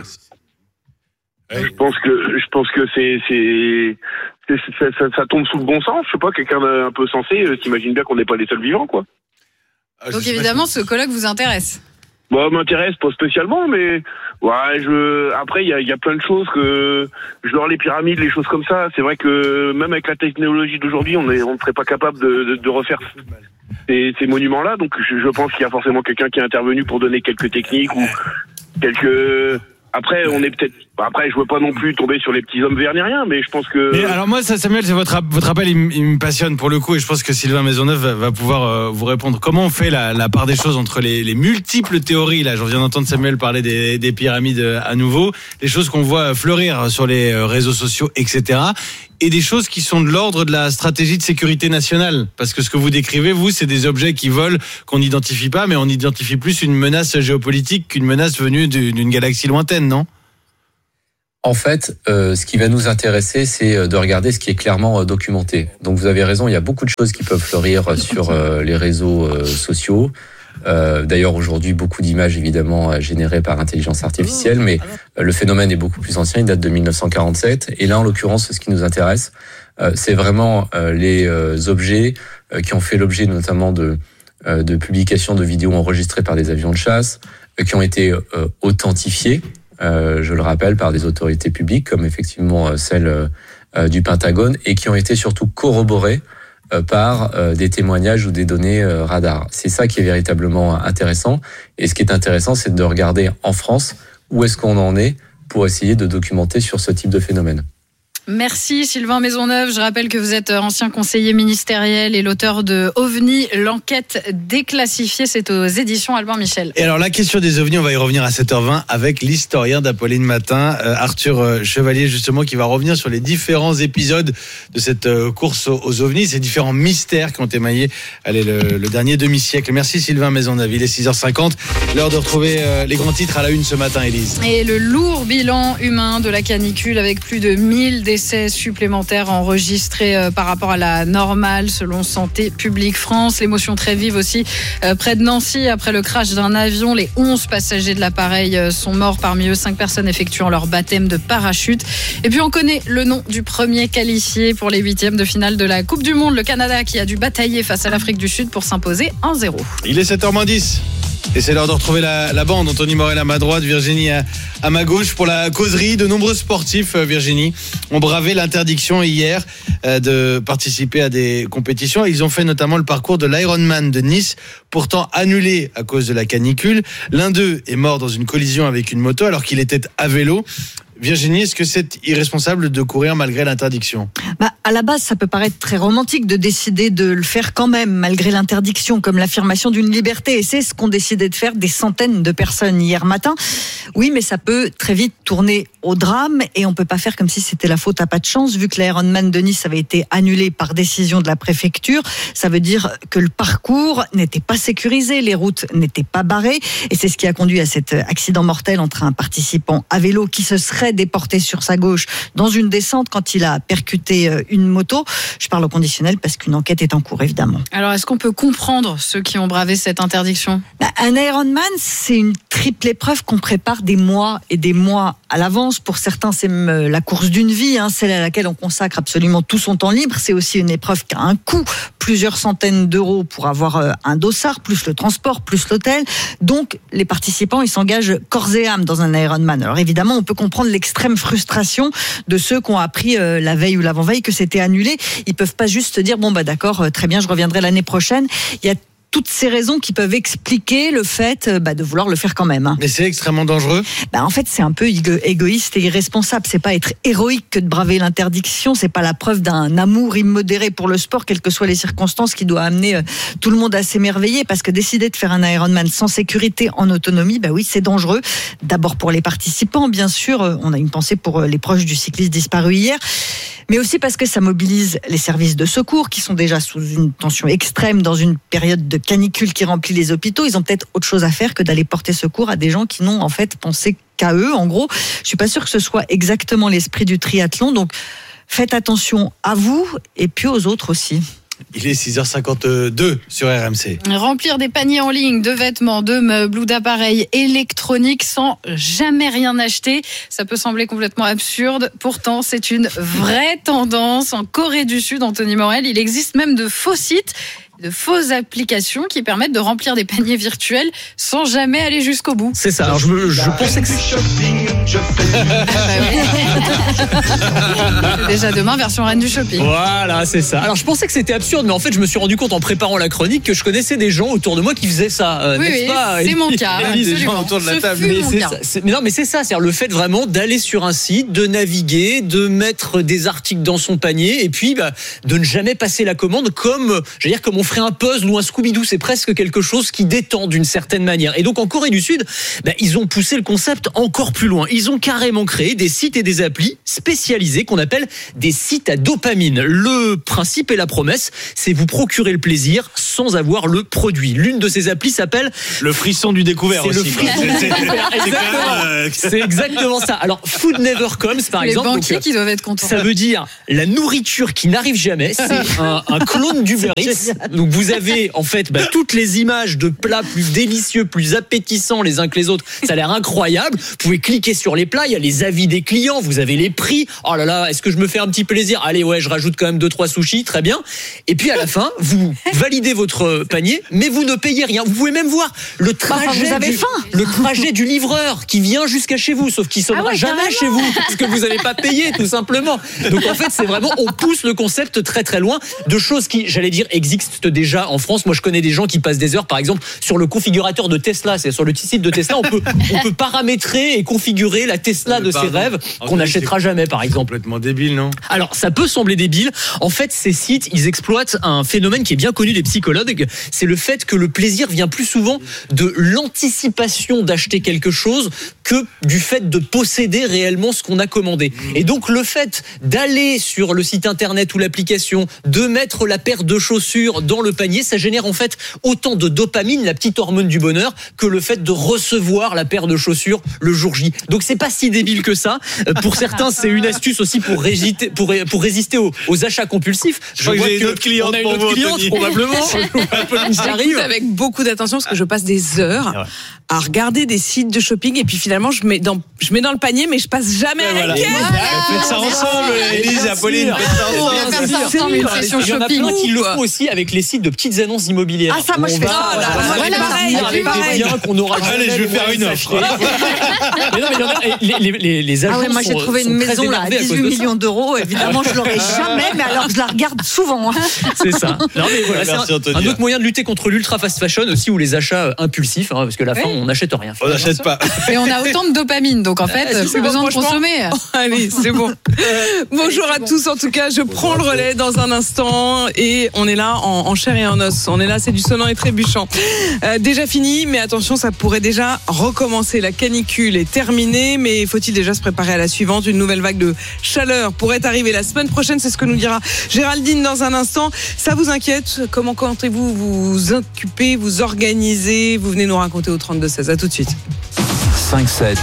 je pense que je pense que c'est c'est, c'est ça, ça, ça tombe sous le bon sens. Je sais pas, quelqu'un d'un peu sensé euh, s'imagine bien qu'on n'est pas les seuls vivants, quoi. Donc évidemment, ce colloque vous intéresse. Bah, m'intéresse pas spécialement, mais ouais, je. Après, il y a, y a plein de choses que genre les pyramides, les choses comme ça. C'est vrai que même avec la technologie d'aujourd'hui, on est, on ne serait pas capable de, de, de refaire ces, ces monuments-là. Donc je, je pense qu'il y a forcément quelqu'un qui est intervenu pour donner quelques techniques ou quelques... Après, on est peut-être. Après, je veux pas non plus tomber sur les petits hommes verts ni rien, mais je pense que. Mais alors moi, ça, Samuel, c'est votre votre appel, il, il me passionne pour le coup, et je pense que Sylvain Maisonneuve va, va pouvoir euh, vous répondre. Comment on fait la, la part des choses entre les, les multiples théories là, j'en viens d'entendre Samuel parler des, des pyramides à nouveau, les choses qu'on voit fleurir sur les réseaux sociaux, et cetera, et des choses qui sont de l'ordre de la stratégie de sécurité nationale, parce que ce que vous décrivez, vous, c'est des objets qui volent, qu'on n'identifie pas, mais on identifie plus une menace géopolitique qu'une menace venue d'une galaxie lointaine, non ? En fait, euh, ce qui va nous intéresser, c'est de regarder ce qui est clairement euh, documenté. Donc vous avez raison, il y a beaucoup de choses qui peuvent fleurir sur euh, les réseaux euh, sociaux. Euh, d'ailleurs, aujourd'hui, beaucoup d'images, évidemment, générées par intelligence artificielle, mais euh, le phénomène est beaucoup plus ancien, il date de dix-neuf cent quarante-sept. Et là, en l'occurrence, ce qui nous intéresse, euh, c'est vraiment euh, les euh, objets euh, qui ont fait l'objet notamment de, euh, de publications de vidéos enregistrées par des avions de chasse, euh, qui ont été euh, authentifiés. Euh, je le rappelle, par des autorités publiques, comme effectivement euh, celle euh, du Pentagone, et qui ont été surtout corroborées euh, par euh, des témoignages ou des données euh, radar. C'est ça qui est véritablement intéressant. Et ce qui est intéressant, c'est de regarder en France où est-ce qu'on en est pour essayer de documenter sur ce type de phénomène. Merci Sylvain Maisonneuve. Je rappelle que vous êtes ancien conseiller ministériel et l'auteur de OVNI, l'enquête déclassifiée. C'est aux éditions Albin Michel. Et alors la question des ovnis, on va y revenir à sept heures vingt avec l'historien d'Apolline Matin, euh, Arthur euh, Chevalier, justement, qui va revenir sur les différents épisodes de cette euh, course aux, aux ovnis, ces différents mystères qui ont émaillé allez, le, le dernier demi-siècle. Merci Sylvain Maisonneuve. Il est six heures cinquante. L'heure de retrouver euh, les grands titres à la une ce matin, Élise. Et le lourd bilan humain de la canicule avec plus de mille décès supplémentaires enregistrés euh, par rapport à la normale selon Santé publique France. L'émotion très vive aussi euh, près de Nancy après le crash d'un avion. Les onze passagers de l'appareil euh, sont morts, parmi eux cinq personnes effectuant leur baptême de parachute. Et puis on connaît le nom du premier qualifié pour les huitièmes de finale de la Coupe du Monde, le Canada, qui a dû batailler face à l'Afrique du Sud pour s'imposer un zéro. Il est sept heures moins dix. Et c'est l'heure de retrouver la, la bande. Anthony Morel à ma droite, Virginie à, à ma gauche pour la causerie. De nombreux sportifs, Virginie, ont bravé l'interdiction hier euh, de participer à des compétitions. Ils ont fait notamment le parcours de l'Ironman de Nice, pourtant annulé à cause de la canicule. L'un d'eux est mort dans une collision avec une moto alors qu'il était à vélo. Virginie, est-ce que c'est irresponsable de courir malgré l'interdiction ? Bah, à la base, ça peut paraître très romantique de décider de le faire quand même, malgré l'interdiction, comme l'affirmation d'une liberté. Et c'est ce qu'ont décidé de faire des centaines de personnes hier matin. Oui, mais ça peut très vite tourner au drame et on peut pas faire comme si c'était la faute à pas de chance, vu que l'Ironman de Nice avait été annulé par décision de la préfecture. Ça veut dire que le parcours n'était pas sécurisé, les routes n'étaient pas barrées. Et c'est ce qui a conduit à cet accident mortel entre un participant à vélo qui se serait déporté sur sa gauche dans une descente quand il a percuté une moto. Je parle au conditionnel parce qu'une enquête est en cours, évidemment. Alors, est-ce qu'on peut comprendre ceux qui ont bravé cette interdiction ? Bah, un Ironman, c'est une triple épreuve qu'on prépare des mois et des mois à l'avance. Pour certains, c'est même la course d'une vie, hein, celle à laquelle on consacre absolument tout son temps libre. C'est aussi une épreuve qui a un coût, plusieurs centaines d'euros pour avoir un dossard, plus le transport, plus l'hôtel. Donc, les participants, ils s'engagent corps et âme dans un Ironman. Alors évidemment, on peut comprendre l'extrême frustration de ceux qui ont appris euh, la veille ou l'avant-veille que c'était annulé. Ils peuvent pas juste se dire bon bah d'accord, euh, très bien, je reviendrai l'année prochaine. Il y a toutes ces raisons qui peuvent expliquer le fait bah, de vouloir le faire quand même. Hein. Mais c'est extrêmement dangereux. Bah, en fait, c'est un peu égo- égoïste et irresponsable. C'est pas être héroïque que de braver l'interdiction. C'est pas la preuve d'un amour immodéré pour le sport, quelles que soient les circonstances, qui doit amener euh, tout le monde à s'émerveiller. Parce que décider de faire un Ironman sans sécurité, en autonomie, bah oui, c'est dangereux. D'abord pour les participants, bien sûr. On a une pensée pour les proches du cycliste disparu hier. Mais aussi parce que ça mobilise les services de secours qui sont déjà sous une tension extrême dans une période de canicule qui remplit les hôpitaux. Ils ont peut-être autre chose à faire que d'aller porter secours à des gens qui n'ont en fait pensé qu'à eux. En gros, je suis pas sûre que ce soit exactement l'esprit du triathlon. Donc, faites attention à vous et puis aux autres aussi. Il est six heures cinquante-deux sur R M C. Remplir des paniers en ligne de vêtements, de meubles ou d'appareils électroniques sans jamais rien acheter, ça peut sembler complètement absurde. Pourtant, c'est une vraie tendance en Corée du Sud, Anthony Morel. Il existe même de faux sites de fausses applications qui permettent de remplir des paniers virtuels sans jamais aller jusqu'au bout. C'est ça. Alors je, me, je pensais que déjà demain version reine du shopping. Voilà, c'est ça. Alors je pensais que c'était absurde, mais en fait je me suis rendu compte en préparant la chronique que je connaissais des gens autour de moi qui faisaient ça. Euh, oui, n'est-ce oui, pas c'est mon cas. Oui, des gens autour de la table. Mais, c'est ça, c'est, mais non, mais c'est ça, c'est le fait vraiment d'aller sur un site, de naviguer, de mettre des articles dans son panier et puis bah, de ne jamais passer la commande comme, je veux dire, comme on ferait un puzzle ou un Scooby-Doo. C'est presque quelque chose qui détend d'une certaine manière. Et donc en Corée du Sud, bah, ils ont poussé le concept encore plus loin. Ils ont carrément créé des sites et des applis spécialisés qu'on appelle des sites à dopamine. Le principe et la promesse, c'est vous procurer le plaisir sans avoir le produit. L'une de ces applis s'appelle le frisson du découvert. C'est aussi, le frisson du découvert. Exactement. Euh... C'est exactement ça. Alors Food Never Comes par les exemple. Les banquiers donc, qui doivent être contents. Ça veut dire la nourriture qui n'arrive jamais. C'est un, un clone d'Uber Eats. Donc vous avez en fait bah, toutes les images de plats plus délicieux, plus appétissants les uns que les autres. Ça a l'air incroyable. Vous pouvez cliquer sur les plats. Il y a les avis des clients. Vous avez les prix. Oh là là, est-ce que je me fais un petit plaisir? Allez, ouais, je rajoute quand même deux trois sushis. Très bien. Et puis à la fin, vous validez votre panier, mais vous ne payez rien. Vous pouvez même voir le trajet, vous avez du, faim. le trajet du livreur qui vient jusqu'à chez vous, sauf qu'il ne sonnera ah ouais, jamais carrément. chez vous parce que vous n'avez pas payé, tout simplement. Donc en fait, c'est vraiment, on pousse le concept très très loin de choses qui, j'allais dire, existent déjà en France. Moi, je connais des gens qui passent des heures, par exemple, sur le configurateur de Tesla. C'est sur le site de Tesla, on peut, on peut paramétrer et configurer la Tesla de ses rêves qu'on n'achètera jamais, par exemple. Complètement débile, non? Alors, ça peut sembler débile. En fait, ces sites, ils exploitent un phénomène qui est bien connu des psychologues. C'est le fait que le plaisir vient plus souvent de l'anticipation d'acheter quelque chose que du fait de posséder réellement ce qu'on a commandé. Et donc, le fait d'aller sur le site internet ou l'application, de mettre la paire de chaussures dans le panier, ça génère en fait autant de dopamine, la petite hormone du bonheur, que le fait de recevoir la paire de chaussures le jour J. Donc, c'est pas si débile que ça. Pour certains, c'est une astuce aussi pour résister, pour, pour résister aux, aux achats compulsifs. Je, je vois que une autre cliente, on a une pour autre vous, cliente Anthony. probablement. J'écoute avec beaucoup d'attention parce que je passe des heures à regarder des sites de shopping et puis finalement je mets dans, je mets dans le panier mais je passe jamais à la caisse. Faites ça ensemble, Élise et Apolline. Faites ça ensemble, une session Il y en a shopping. plein qui le font aussi avec les sites de petites annonces immobilières. Ah, ça, moi, je fais ça. Voilà, pareil, avec pareil. des biens qu'on aura jamais. Allez, je vais les faire une moyens offre. d'acheter. Mais non, mais il y en a, les, les, les, les agents Ah ouais, moi j'ai sont- trouvé sont une très maison là, à énervés à cause dix-huit de ça. millions d'euros. Évidemment, je l'aurais jamais, mais alors je la regarde souvent. hein. C'est ça. Non, mais voilà, Merci, c'est un, Anthony. un autre moyen de lutter contre l'ultra fast fashion aussi, ou les achats impulsifs, hein, parce que à la fin, on n'achète rien. On n'achète pas. Et on a autant de dopamine, donc en fait, Ah, si, plus c'est bon, besoin de franchement. consommer. Allez, c'est bon. Bonjour à tous, en tout cas, je prends le relais dans un instant et on est là en, en chair et en os. On est là, c'est du sonnant et trébuchant. Euh, déjà fini, mais attention, ça pourrait déjà recommencer. La canicule est terminée, mais faut-il déjà se préparer à la suivante? Une nouvelle vague de chaleur pourrait arriver la semaine prochaine, c'est ce que nous dira Géraldine dans un instant. Ça vous inquiète? Comment comptez-vous vous occuper, vous organiser? Vous venez nous raconter au trente-deux seize. À tout de suite. cinq sept,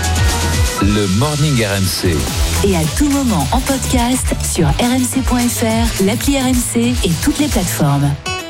le Morning R M C. Et à tout moment en podcast sur r m c point f r, l'appli R M C et toutes les plateformes.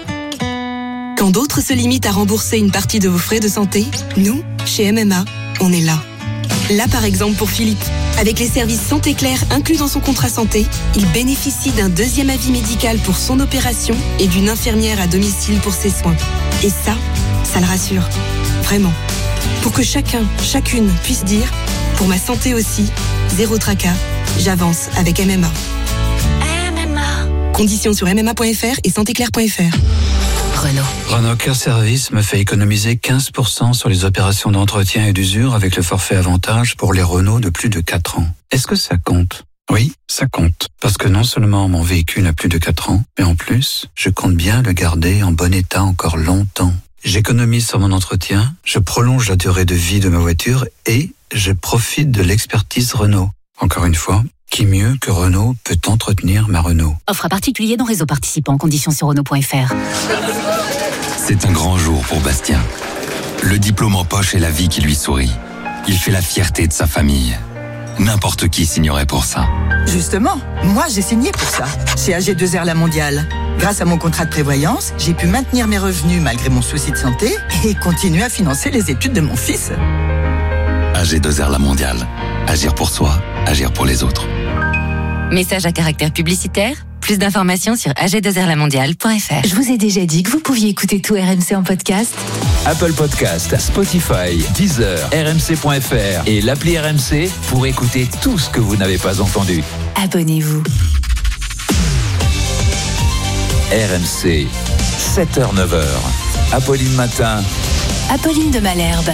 Quand d'autres se limitent à rembourser une partie de vos frais de santé, nous, chez M M A, on est là. Là, par exemple, pour Philippe. Avec les services Santé Claire inclus dans son contrat santé, il bénéficie d'un deuxième avis médical pour son opération et d'une infirmière à domicile pour ses soins. Et ça, ça le rassure. Vraiment. Pour que chacun, chacune puisse dire, pour ma santé aussi, zéro tracas, j'avance avec M M A. M M A. Conditions sur m m a point f r et santé claire point f r. Renault. Renault Care Service me fait économiser quinze pour cent sur les opérations d'entretien et d'usure avec le forfait avantage pour les Renault de plus de quatre ans. Est-ce que ça compte? Oui, ça compte. Parce que non seulement mon véhicule a plus de quatre ans, mais en plus, je compte bien le garder en bon état encore longtemps. J'économise sur mon entretien, je prolonge la durée de vie de ma voiture et je profite de l'expertise Renault. Encore une fois, qui mieux que Renault peut entretenir ma Renault? Offre à particulier dans réseau participant. Conditions sur renault point f r. C'est un grand jour pour Bastien. Le diplôme en poche et la vie qui lui sourit. Il fait la fierté de sa famille. N'importe qui signerait pour ça. Justement, moi j'ai signé pour ça, chez A G deux R La Mondiale. Grâce à mon contrat de prévoyance, j'ai pu maintenir mes revenus malgré mon souci de santé et continuer à financer les études de mon fils. A G deux R La Mondiale. Agir pour soi, agir pour les autres. Message à caractère publicitaire. Plus d'informations sur a g deux r la mondiale point f r. Je vous ai déjà dit que vous pouviez écouter tout R M C en podcast. Apple Podcast, Spotify, Deezer, R M C point F R et l'appli R M C pour écouter tout ce que vous n'avez pas entendu. Abonnez-vous. R M C, sept heures neuf heures. Apolline Matin. Apolline de Malherbe.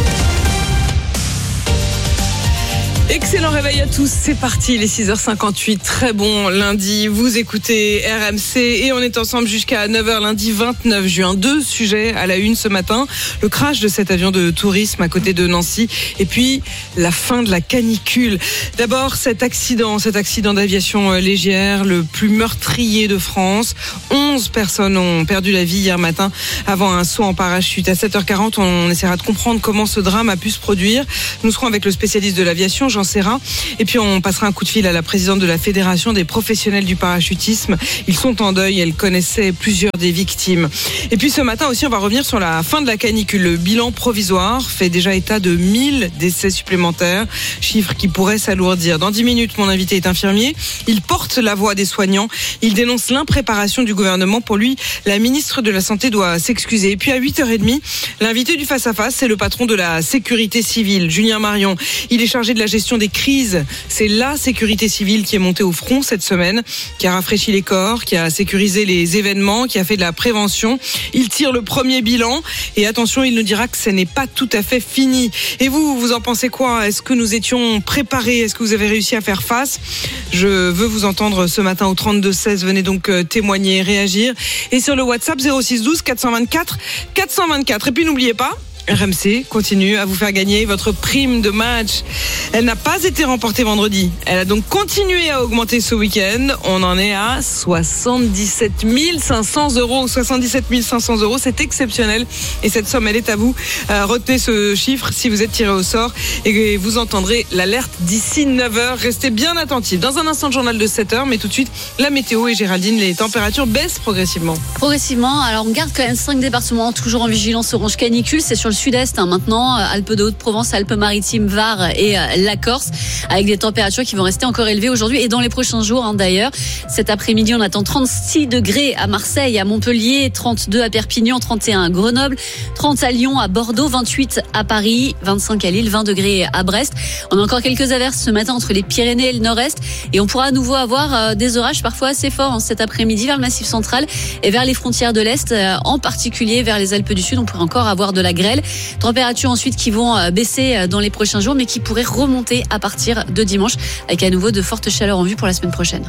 Excellent réveil à tous, c'est parti, les six heures cinquante-huit, très bon lundi, vous écoutez R M C et on est ensemble jusqu'à neuf heures lundi vingt-neuf juin. Deux sujets à la une ce matin, le crash de cet avion de tourisme à côté de Nancy et puis la fin de la canicule. D'abord cet accident, cet accident d'aviation légère, le plus meurtrier de France. onze personnes ont perdu la vie hier matin avant un saut en parachute. À sept heures quarante, on essaiera de comprendre comment ce drame a pu se produire. Nous serons avec le spécialiste de l'aviation, Jean Serra. Et puis on passera un coup de fil à la présidente de la Fédération des professionnels du parachutisme. Ils sont en deuil, elle connaissait plusieurs des victimes. Et puis ce matin aussi, on va revenir sur la fin de la canicule. Le bilan provisoire fait déjà état de mille décès supplémentaires, chiffre qui pourrait s'alourdir. Dans dix minutes, mon invité est infirmier. Il porte la voix des soignants. Il dénonce l'impréparation du gouvernement. Pour lui, la ministre de la Santé doit s'excuser. Et puis à huit heures trente, l'invité du face-à-face, c'est le patron de la sécurité civile, Julien Marion. Il est chargé de la gestion des crises. C'est la sécurité civile qui est montée au front cette semaine, qui a rafraîchi les corps, qui a sécurisé les événements, qui a fait de la prévention. Il tire le premier bilan et attention, il nous dira que ce n'est pas tout à fait fini. Et vous, vous en pensez quoi? Est-ce que nous étions préparés? Est-ce que vous avez réussi à faire face? Je veux vous entendre ce matin au trente-deux seize. Venez donc témoigner, réagir. Et sur le WhatsApp zéro six douze quatre cent vingt-quatre quatre cent vingt-quatre. Et puis n'oubliez pas, R M C continue à vous faire gagner votre prime de match. Elle n'a pas été remportée vendredi. Elle a donc continué à augmenter ce week-end. On en est à soixante-dix-sept mille cinq cents euros. soixante-dix-sept mille cinq cents euros, c'est exceptionnel. Et cette somme, elle est à vous. Euh, retenez ce chiffre si vous êtes tiré au sort. Et vous entendrez l'alerte d'ici neuf heures. Restez bien attentifs. Dans un instant, le journal de sept heures. Mais tout de suite, la météo et Géraldine, les températures baissent progressivement. Progressivement. Alors, on garde quand même cinq départements toujours en vigilance orange canicule. C'est sur le sud-est hein, maintenant, Alpes de Haute-Provence, Alpes-Maritimes, Var et euh, la Corse, avec des températures qui vont rester encore élevées aujourd'hui et dans les prochains jours hein, d'ailleurs. Cet après-midi, on attend trente-six degrés à Marseille, à Montpellier, trente-deux à Perpignan, trente et un à Grenoble, trente à Lyon, à Bordeaux, vingt-huit à Paris, vingt-cinq à Lille, vingt degrés à Brest. On a encore quelques averses ce matin entre les Pyrénées et le Nord-Est et on pourra à nouveau avoir euh, des orages parfois assez forts hein, cet après-midi vers le Massif central et vers les frontières de l'Est, euh, en particulier vers les Alpes du Sud. On pourrait encore avoir de la grêle. Températures ensuite qui vont baisser dans les prochains jours, mais qui pourraient remonter à partir de dimanche, avec à nouveau de fortes chaleurs en vue pour la semaine prochaine.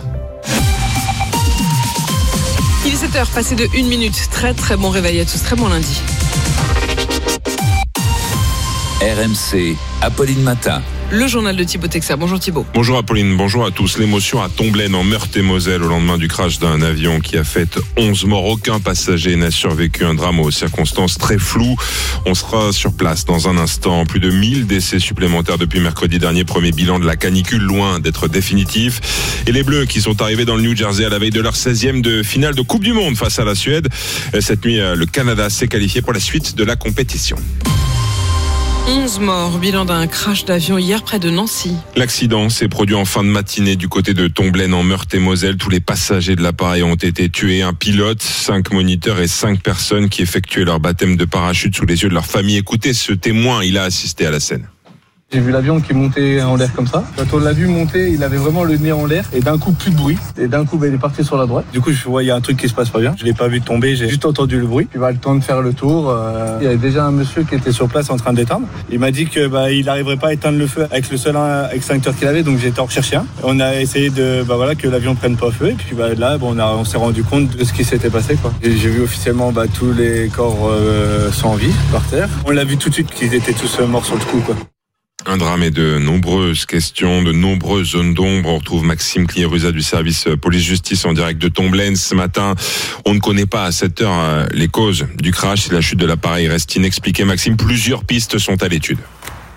Il est sept heures, passé de une minute. Très très bon réveil à tous, très bon lundi. R M C, Apolline Matin. Le journal de Thibaut Texer. Bonjour Thibaut. Bonjour Apolline, bonjour à tous. L'émotion à Tomblaine en Meurthe-et-Moselle au lendemain du crash d'un avion qui a fait onze morts. Aucun passager n'a survécu, un drame aux circonstances très floues. On sera sur place dans un instant. Plus de mille décès supplémentaires depuis mercredi dernier. Premier bilan de la canicule, loin d'être définitif. Et les Bleus qui sont arrivés dans le New Jersey à la veille de leur seizième de finale de Coupe du Monde face à la Suède. Cette nuit, le Canada s'est qualifié pour la suite de la compétition. onze morts, bilan d'un crash d'avion hier près de Nancy. L'accident s'est produit en fin de matinée du côté de Tomblaine en Meurthe-et-Moselle. Tous les passagers de l'appareil ont été tués. Un pilote, cinq moniteurs et cinq personnes qui effectuaient leur baptême de parachute sous les yeux de leur famille. Écoutez ce témoin, il a assisté à la scène. J'ai vu l'avion qui montait en l'air comme ça. Quand on l'a vu monter, il avait vraiment le nez en l'air. Et d'un coup, plus de bruit. Et d'un coup, bah, il est parti sur la droite. Du coup, je vois, il y a un truc qui se passe pas bien. Je l'ai pas vu tomber, j'ai juste entendu le bruit. Il va le temps de faire le tour. Euh, il y avait déjà un monsieur qui était sur place en train d'éteindre. Il m'a dit que bah, il n'arriverait pas à éteindre le feu avec le seul extincteur qu'il avait. Donc j'ai été en rechercher un. On a essayé de, bah, voilà, que l'avion prenne pas feu. Et puis bah, là, bon, on, a, on s'est rendu compte de ce qui s'était passé, quoi. Et j'ai vu officiellement bah, tous les corps euh, sans vie par terre. On l'a vu tout de suite qu'ils étaient tous morts sur le coup, quoi. Un drame et de nombreuses questions, de nombreuses zones d'ombre. On retrouve Maxime Cliérusa du service police-justice en direct de Tomblaine. Ce matin, on ne connaît pas à cette heure les causes du crash. Si la chute de l'appareil reste inexpliquée, Maxime, plusieurs pistes sont à l'étude.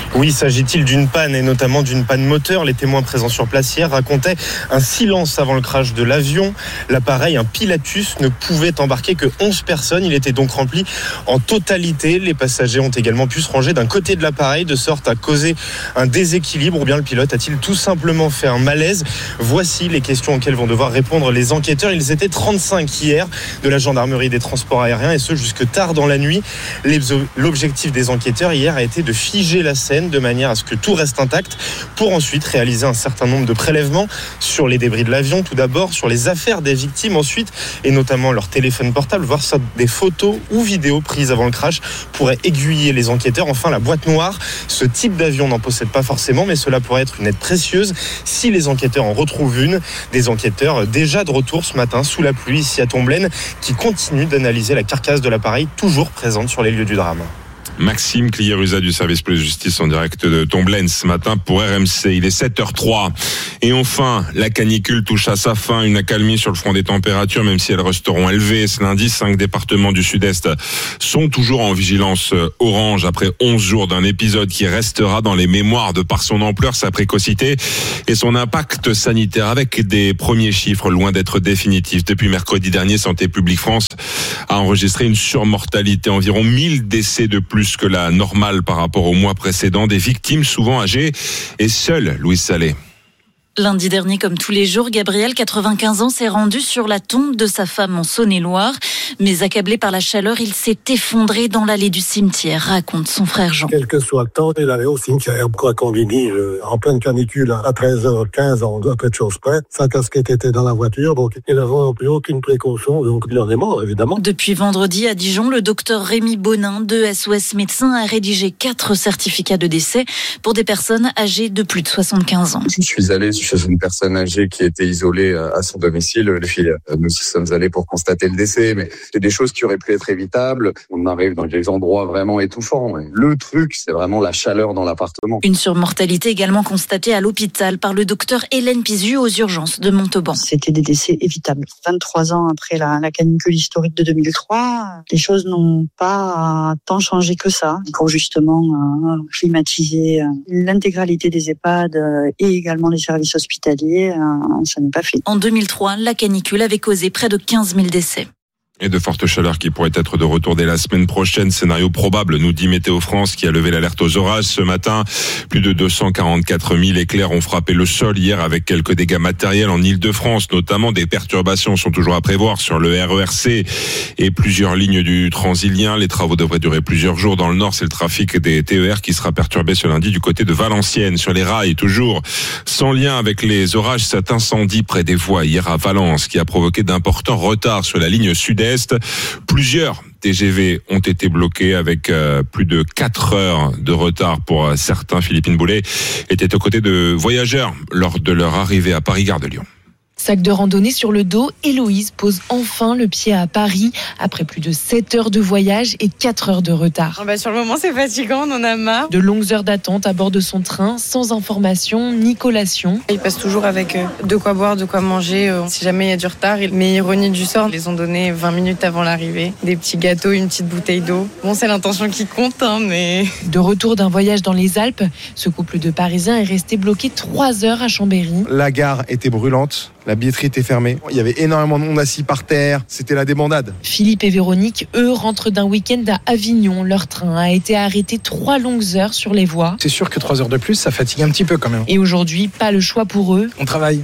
Oui, s'agit-il d'une panne et notamment d'une panne moteur? Les témoins présents sur place hier racontaient un silence avant le crash de l'avion. L'appareil, un Pilatus, ne pouvait embarquer que onze personnes. Il était donc rempli en totalité. Les passagers ont également pu se ranger d'un côté de l'appareil de sorte à causer un déséquilibre, ou bien le pilote a-t-il tout simplement fait un malaise? Voici les questions auxquelles vont devoir répondre les enquêteurs. Ils étaient trente-cinq hier de la gendarmerie des transports aériens et ce jusque tard dans la nuit. L'objectif des enquêteurs hier a été de figer la scène de manière à ce que tout reste intact pour ensuite réaliser un certain nombre de prélèvements sur les débris de l'avion tout d'abord, sur les affaires des victimes ensuite et notamment leur téléphone portable, voir ça des photos ou vidéos prises avant le crash pourrait aiguiller les enquêteurs. Enfin, la boîte noire, ce type d'avion n'en possède pas forcément, mais cela pourrait être une aide précieuse si les enquêteurs en retrouvent une. Des enquêteurs déjà de retour ce matin sous la pluie ici à Tomblaine qui continuent d'analyser la carcasse de l'appareil toujours présente sur les lieux du drame. Maxime Cliérusa du service police-justice en direct de Tomblaine ce matin pour R M C. Il est sept heures trois. Et enfin, la canicule touche à sa fin. Une accalmie sur le front des températures, même si elles resteront élevées. Ce lundi, cinq départements du sud-est sont toujours en vigilance orange après onze jours d'un épisode qui restera dans les mémoires de par son ampleur, sa précocité et son impact sanitaire avec des premiers chiffres loin d'être définitifs. Depuis mercredi dernier, Santé publique France a enregistré une surmortalité, environ mille décès de plus que la normale par rapport au mois précédent, des victimes souvent âgées et seules. Louise Salé. Lundi dernier, comme tous les jours, Gabriel, quatre-vingt-quinze ans, s'est rendu sur la tombe de sa femme en Saône-et-Loire. Mais accablé par la chaleur, il s'est effondré dans l'allée du cimetière, raconte son frère Jean. Quel que soit le temps, il allait au cimetière. Quoi qu'on lui dise, en pleine canicule, à treize heures quinze, à peu de choses près, sa casquette était dans la voiture, donc il n'avait plus aucune précaution, donc il en est mort, évidemment. Depuis vendredi à Dijon, le docteur Rémi Bonin de S O S Médecins a rédigé quatre certificats de décès pour des personnes âgées de plus de soixante-quinze ans. Je suis allé chez une personne âgée qui était isolée à son domicile. Les filles, nous sommes allés pour constater le décès, mais c'est des choses qui auraient pu être évitables. On arrive dans des endroits vraiment étouffants. Le truc, c'est vraiment la chaleur dans l'appartement. Une surmortalité également constatée à l'hôpital par le docteur Hélène Pizu aux urgences de Montauban. C'était des décès évitables. vingt-trois ans après la, la canicule historique de deux mille trois, les choses n'ont pas tant changé que ça. Pour justement euh, climatiser l'intégralité des EHPAD euh, et également les services hospitaliers, euh, ça n'est pas fait. En deux mille trois, la canicule avait causé près de quinze mille décès. Et de fortes chaleurs qui pourraient être de retour dès la semaine prochaine. Scénario probable, nous dit Météo France, qui a levé l'alerte aux orages ce matin. Plus de deux cent quarante-quatre mille éclairs ont frappé le sol hier avec quelques dégâts matériels en Ile-de-France. Notamment, des perturbations sont toujours à prévoir sur le R E R C et plusieurs lignes du Transilien. Les travaux devraient durer plusieurs jours. Dans le nord, c'est le trafic des T E R qui sera perturbé ce lundi du côté de Valenciennes. Sur les rails, toujours sans lien avec les orages, cet incendie près des voies hier à Valence qui a provoqué d'importants retards sur la ligne sud-est. Plusieurs T G V ont été bloqués avec euh, plus de quatre heures de retard pour euh, certains. Philippine Boulet était aux côtés de voyageurs lors de leur arrivée à Paris-Gare de Lyon. Sac de randonnée sur le dos, Héloïse pose enfin le pied à Paris après plus de sept heures de voyage et quatre heures de retard. Oh bah sur le moment, c'est fatigant, on en a marre. De longues heures d'attente à bord de son train, sans information ni collation. Il passe toujours avec de quoi boire, de quoi manger, si jamais il y a du retard. Mais ironie du sort, ils les ont donné vingt minutes avant l'arrivée. Des petits gâteaux, une petite bouteille d'eau. Bon, c'est l'intention qui compte, hein, mais... De retour d'un voyage dans les Alpes, ce couple de Parisiens est resté bloqué trois heures à Chambéry. La gare était brûlante. La billetterie était fermée. Il y avait énormément de monde assis par terre. C'était la débandade. Philippe et Véronique, eux, rentrent d'un week-end à Avignon. Leur train a été arrêté trois longues heures sur les voies. C'est sûr que trois heures de plus, ça fatigue un petit peu quand même. Et aujourd'hui, pas le choix pour eux. On travaille.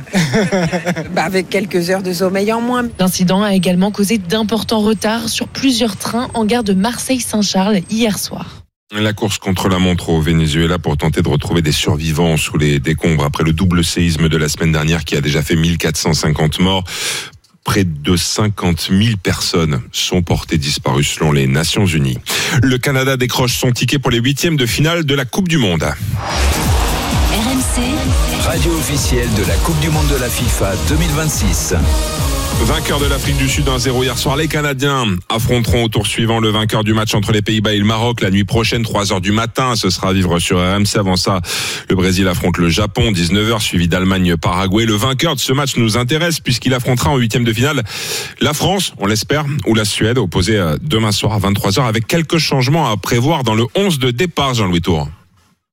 bah avec quelques heures de sommeil en moins. L'incident a également causé d'importants retards sur plusieurs trains en gare de Marseille-Saint-Charles hier soir. La course contre la montre au Venezuela pour tenter de retrouver des survivants sous les décombres après le double séisme de la semaine dernière qui a déjà fait mille quatre cent cinquante morts. Près de cinquante mille personnes sont portées disparues selon les Nations Unies. Le Canada décroche son ticket pour les huitièmes de finale de la Coupe du Monde. R M C, radio officielle de la Coupe du Monde de la FIFA deux mille vingt-six. Vainqueur de l'Afrique du Sud un zéro hier soir, les Canadiens affronteront au tour suivant le vainqueur du match entre les Pays-Bas et le Maroc la nuit prochaine, trois heures du matin. Ce sera à vivre sur R M C. Avant ça, le Brésil affronte le Japon, dix-neuf heures, suivi d'Allemagne-Paraguay. Le vainqueur de ce match nous intéresse puisqu'il affrontera en huitième de finale la France, on l'espère, ou la Suède, opposée demain soir à vingt-trois heures avec quelques changements à prévoir dans le onze de départ, Jean-Louis Tour.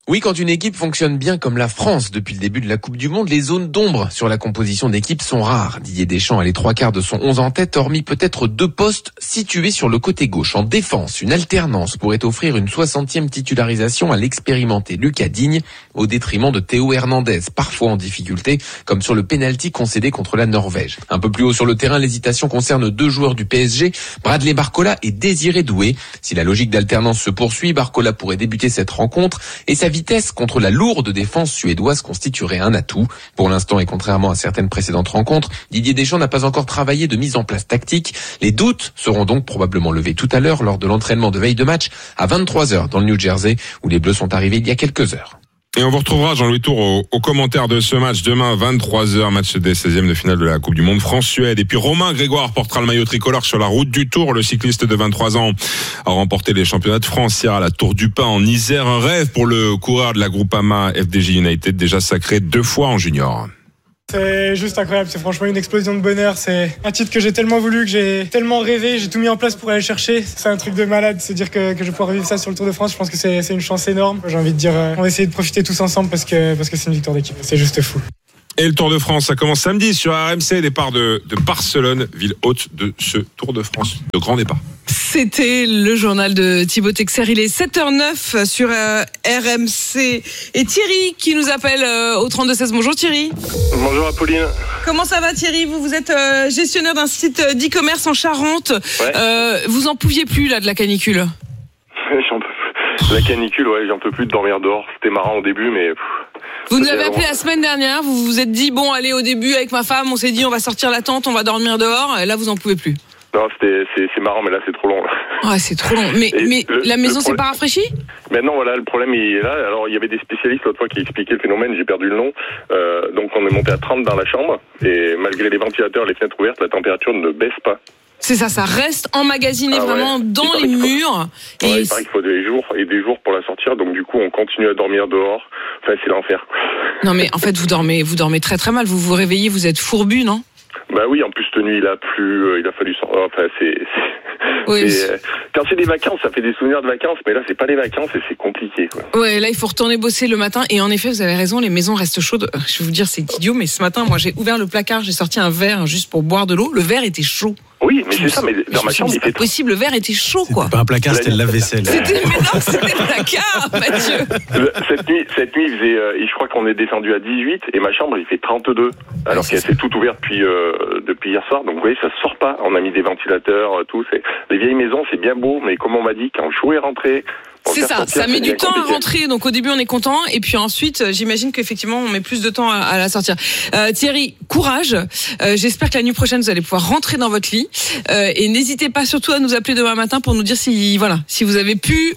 Oui, quand une équipe fonctionne bien comme la France depuis le début de la Coupe du Monde, les zones d'ombre sur la composition d'équipe sont rares. Didier Deschamps a les trois quarts de son onze en tête, hormis peut-être deux postes situés sur le côté gauche. En défense, une alternance pourrait offrir une soixantième titularisation à l'expérimenté Lucas Digne, au détriment de Théo Hernandez, parfois en difficulté, comme sur le pénalty concédé contre la Norvège. Un peu plus haut sur le terrain, l'hésitation concerne deux joueurs du P S G, Bradley Barcola et Désiré Doué. Si la logique d'alternance se poursuit, Barcola pourrait débuter cette rencontre et sa vitesse contre la lourde défense suédoise constituerait un atout. Pour l'instant, et contrairement à certaines précédentes rencontres, Didier Deschamps n'a pas encore travaillé de mise en place tactique. Les doutes seront donc probablement levés tout à l'heure lors de l'entraînement de veille de match à vingt-trois heures dans le New Jersey, où les Bleus sont arrivés il y a quelques heures. Et on vous retrouvera, Jean-Louis Tour, au, au commentaire de ce match demain à vingt-trois heures, match des seizièmes de finale de la Coupe du Monde France-Suède. Et puis Romain Grégoire portera le maillot tricolore sur la route du Tour. Le cycliste de vingt-trois ans a remporté les championnats de France hier à la Tour du Pin en Isère. Un rêve pour le coureur de la Groupama F D J United, déjà sacré deux fois en junior. C'est juste incroyable, c'est franchement une explosion de bonheur. C'est un titre que j'ai tellement voulu, que j'ai tellement rêvé, j'ai tout mis en place pour aller le chercher. C'est un truc de malade, c'est dire que, que je vais pouvoir vivre ça sur le Tour de France. Je pense que c'est, c'est une chance énorme. J'ai envie de dire, on va essayer de profiter tous ensemble parce que, parce que c'est une victoire d'équipe. C'est juste fou. Et le Tour de France, ça commence samedi sur R M C, départ de, de Barcelone, ville hôte de ce Tour de France, de grand départ. C'était le journal de Thibaut Texer. Il est sept heures neuf sur euh, R M C. Et Thierry qui nous appelle euh, au trente-deux seize. Bonjour Thierry. Bonjour Apolline. Comment ça va Thierry ? Vous, vous êtes euh, gestionnaire d'un site d'e-commerce en Charente. Ouais. Euh, vous en pouviez plus là de la canicule ? J'en peux plus. La canicule, ouais, j'en peux plus de dormir dehors. C'était marrant au début, mais... Vous nous avez appelé la semaine dernière, vous vous êtes dit, bon, allez, au début, avec ma femme, on s'est dit, on va sortir la tente, on va dormir dehors, et là, vous en pouvez plus. Non, c'était, c'est, c'est marrant, mais là, c'est trop long. Ouais, c'est trop long. Mais, mais le, la maison, le c'est pas rafraîchi ? Mais non, voilà, le problème, il est là. Alors, il y avait des spécialistes l'autre fois qui expliquaient le phénomène, j'ai perdu le nom. Euh, donc, on est monté à trente dans la chambre, et malgré les ventilateurs, les fenêtres ouvertes, la température ne baisse pas. C'est ça, ça reste emmagasiné ah ouais. vraiment dans les murs. Ouais, et il paraît qu'il faut des jours et des jours pour la sortir, donc du coup, on continue à dormir dehors. Enfin, c'est l'enfer. Non, mais en fait, vous dormez, vous dormez très très mal. Vous vous réveillez, vous êtes fourbu, non ? Bah oui, en plus, cette nuit, il a plu, euh, il a fallu sortir. Enfin, c'est... c'est... Oui. C'est, euh, quand c'est des vacances, ça fait des souvenirs de vacances, mais là, c'est pas les vacances et c'est compliqué, quoi. Ouais, là, il faut retourner bosser le matin. Et en effet, vous avez raison, les maisons restent chaudes. Je vais vous dire, c'est idiot, mais ce matin, moi, j'ai ouvert le placard, j'ai sorti un verre juste pour boire de l'eau. Le verre était chaud. Oui, mais c'est ça, mais dans ma chambre, il fait possible, le verre était chaud, quoi. Pas un placard, c'était le lave-vaisselle. C'était, mais non, c'était le placard, Mathieu. Cette nuit, cette nuit, il faisait, euh, je crois qu'on est descendu à dix-huit, et ma chambre, il fait trente-deux. Alors qu'elle s'est toute ouverte depuis, euh, depuis hier soir. Donc, vous voyez, ça sort pas. On a mis des ventilateurs, tout. C'est, les vieilles maisons, c'est bien beau, mais comme on m'a dit, quand le chaud est rentré, c'est ça, sortir, ça met du temps compliqué. À rentrer. Donc au début on est content et puis ensuite j'imagine qu'effectivement on met plus de temps à, à la sortir. Euh, Thierry, courage. Euh, j'espère que la nuit prochaine vous allez pouvoir rentrer dans votre lit euh, et n'hésitez pas surtout à nous appeler demain matin pour nous dire si voilà si vous avez pu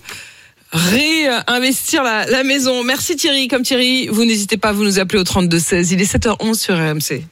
réinvestir la, la maison. Merci Thierry. Comme Thierry, vous n'hésitez pas à vous nous appeler au trente-deux seize. Il est sept heures onze sur R M C.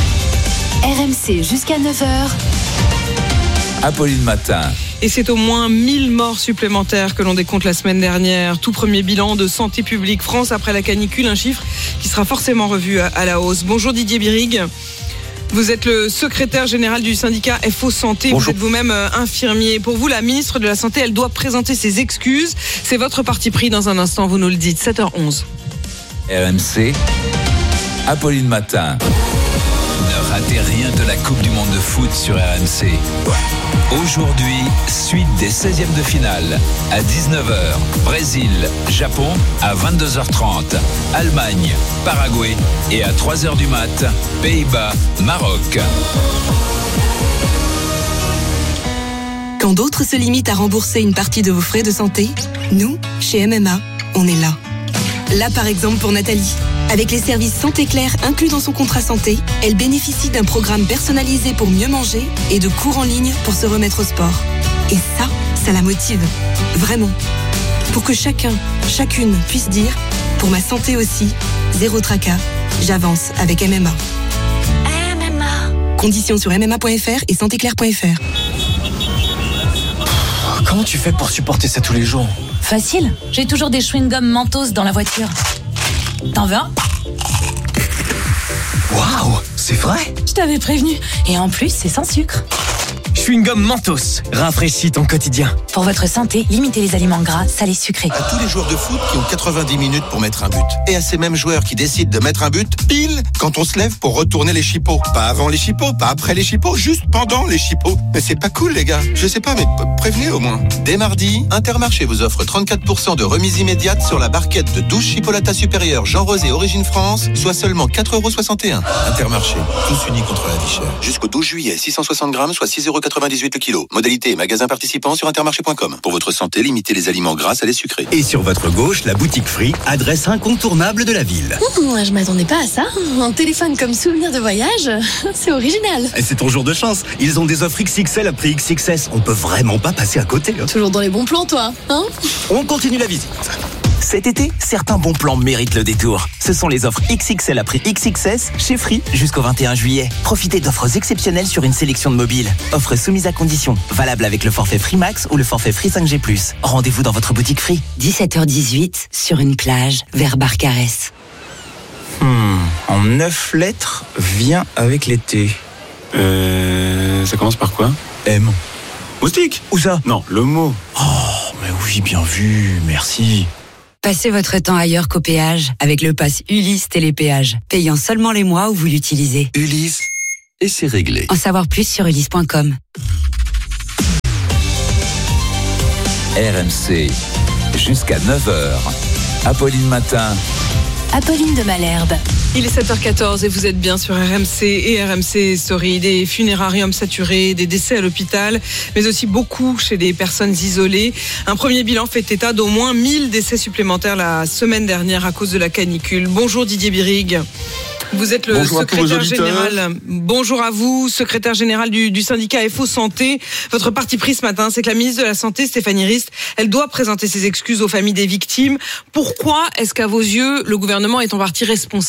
R M C jusqu'à neuf heures. Apolline Matin. Et c'est au moins mille morts supplémentaires que l'on décompte la semaine dernière. Tout premier bilan de Santé publique France après la canicule, un chiffre qui sera forcément revu à, à la hausse. Bonjour Didier Birig. Vous êtes le secrétaire général du syndicat F O Santé. Bonjour. Vous êtes vous-même euh, infirmier. Pour vous, la ministre de la Santé, elle doit présenter ses excuses. C'est votre parti pris dans un instant, vous nous le dites. sept heures onze. R M C, Apolline Matin. Ne ratez rien de la Coupe du Monde de foot sur R M C. Aujourd'hui, suite des seizièmes de finale. À dix-neuf heures, Brésil, Japon. À vingt-deux heures trente, Allemagne, Paraguay. Et à trois heures du mat, Pays-Bas, Maroc. Quand d'autres se limitent à rembourser une partie de vos frais de santé, nous, chez M M A, on est là. Là, par exemple, pour Nathalie. Avec les services Santé Claire inclus dans son contrat santé, elle bénéficie d'un programme personnalisé pour mieux manger et de cours en ligne pour se remettre au sport. Et ça, ça la motive. Vraiment. Pour que chacun, chacune puisse dire, pour ma santé aussi, zéro tracas, j'avance avec M M A. M M A. Conditions sur m m a point f r et santé claire point f r. Comment tu fais pour supporter ça tous les jours ? Facile, j'ai toujours des chewing-gums Mentos dans la voiture. T'en veux un ? Waouh, c'est vrai ? Je t'avais prévenu. Et en plus, c'est sans sucre. Chewing-gum Mentos. Rafraîchis ton quotidien. Pour votre santé, limitez les aliments gras, salés, sucrés. À tous les joueurs de foot qui ont quatre-vingt-dix minutes pour mettre un but. Et à ces mêmes joueurs qui décident de mettre un but pile quand on se lève pour retourner les chipots. Pas avant les chipots, pas après les chipots, juste pendant les chipots. Mais c'est pas cool les gars. Je sais pas, mais prévenez au moins. Dès mardi, Intermarché vous offre trente-quatre pour cent de remise immédiate sur la barquette de douze chipolatas supérieures Jean Rosé Origine France, soit seulement quatre euros soixante et un. Intermarché, tous unis contre la vie chère. Jusqu'au douze juillet, six cent soixante grammes, soit six euros quatre-vingt-dix-huit le kilo. Modalité et magasin participant sur intermarché point com. Pour votre santé, limitez les aliments gras, salés, sucrés. Et sur votre gauche, la boutique Free, adresse incontournable de la ville. Mmh, je m'attendais pas à ça. Un téléphone comme souvenir de voyage, c'est original. Et c'est ton jour de chance. Ils ont des offres X X L à prix X X S. On peut vraiment pas passer à côté. Hein. Toujours dans les bons plans, toi, hein? On continue la visite. Cet été, certains bons plans méritent le détour. Ce sont les offres X X L à prix X X S chez Free jusqu'au vingt et un juillet. Profitez d'offres exceptionnelles sur une sélection de mobiles. Offres soumises à conditions. Valable avec le forfait Free Max ou le forfait Free cinq G plus. Rendez-vous dans votre boutique Free. dix-sept heures dix-huit, sur une plage, vers Barcarès. Hmm, en neuf lettres, vient avec l'été. Euh, ça commence par quoi? M. Moustique? Où ça? Non, le mot. Oh, mais oui, bien vu, merci. Passez votre temps ailleurs qu'au péage avec le pass Ulysse Télépéage, payant seulement les mois où vous l'utilisez. Ulysse, et c'est réglé. En savoir plus sur ulysse point com. R M C, jusqu'à neuf heures. Apolline Matin. Apolline de Malherbe. Il est sept heures quatorze et vous êtes bien sur R M C et R M C Story. Des funérariums saturés, des décès à l'hôpital, mais aussi beaucoup chez des personnes isolées. Un premier bilan fait état d'au moins mille décès supplémentaires la semaine dernière à cause de la canicule. Bonjour Didier Birig. Vous êtes le Bonjour secrétaire général. Bonjour à vous, secrétaire général du, du syndicat F O Santé. Votre parti pris ce matin, c'est que la ministre de la Santé, Stéphanie Rist, elle doit présenter ses excuses aux familles des victimes. Pourquoi est-ce qu'à vos yeux, le gouvernement est en partie responsable ?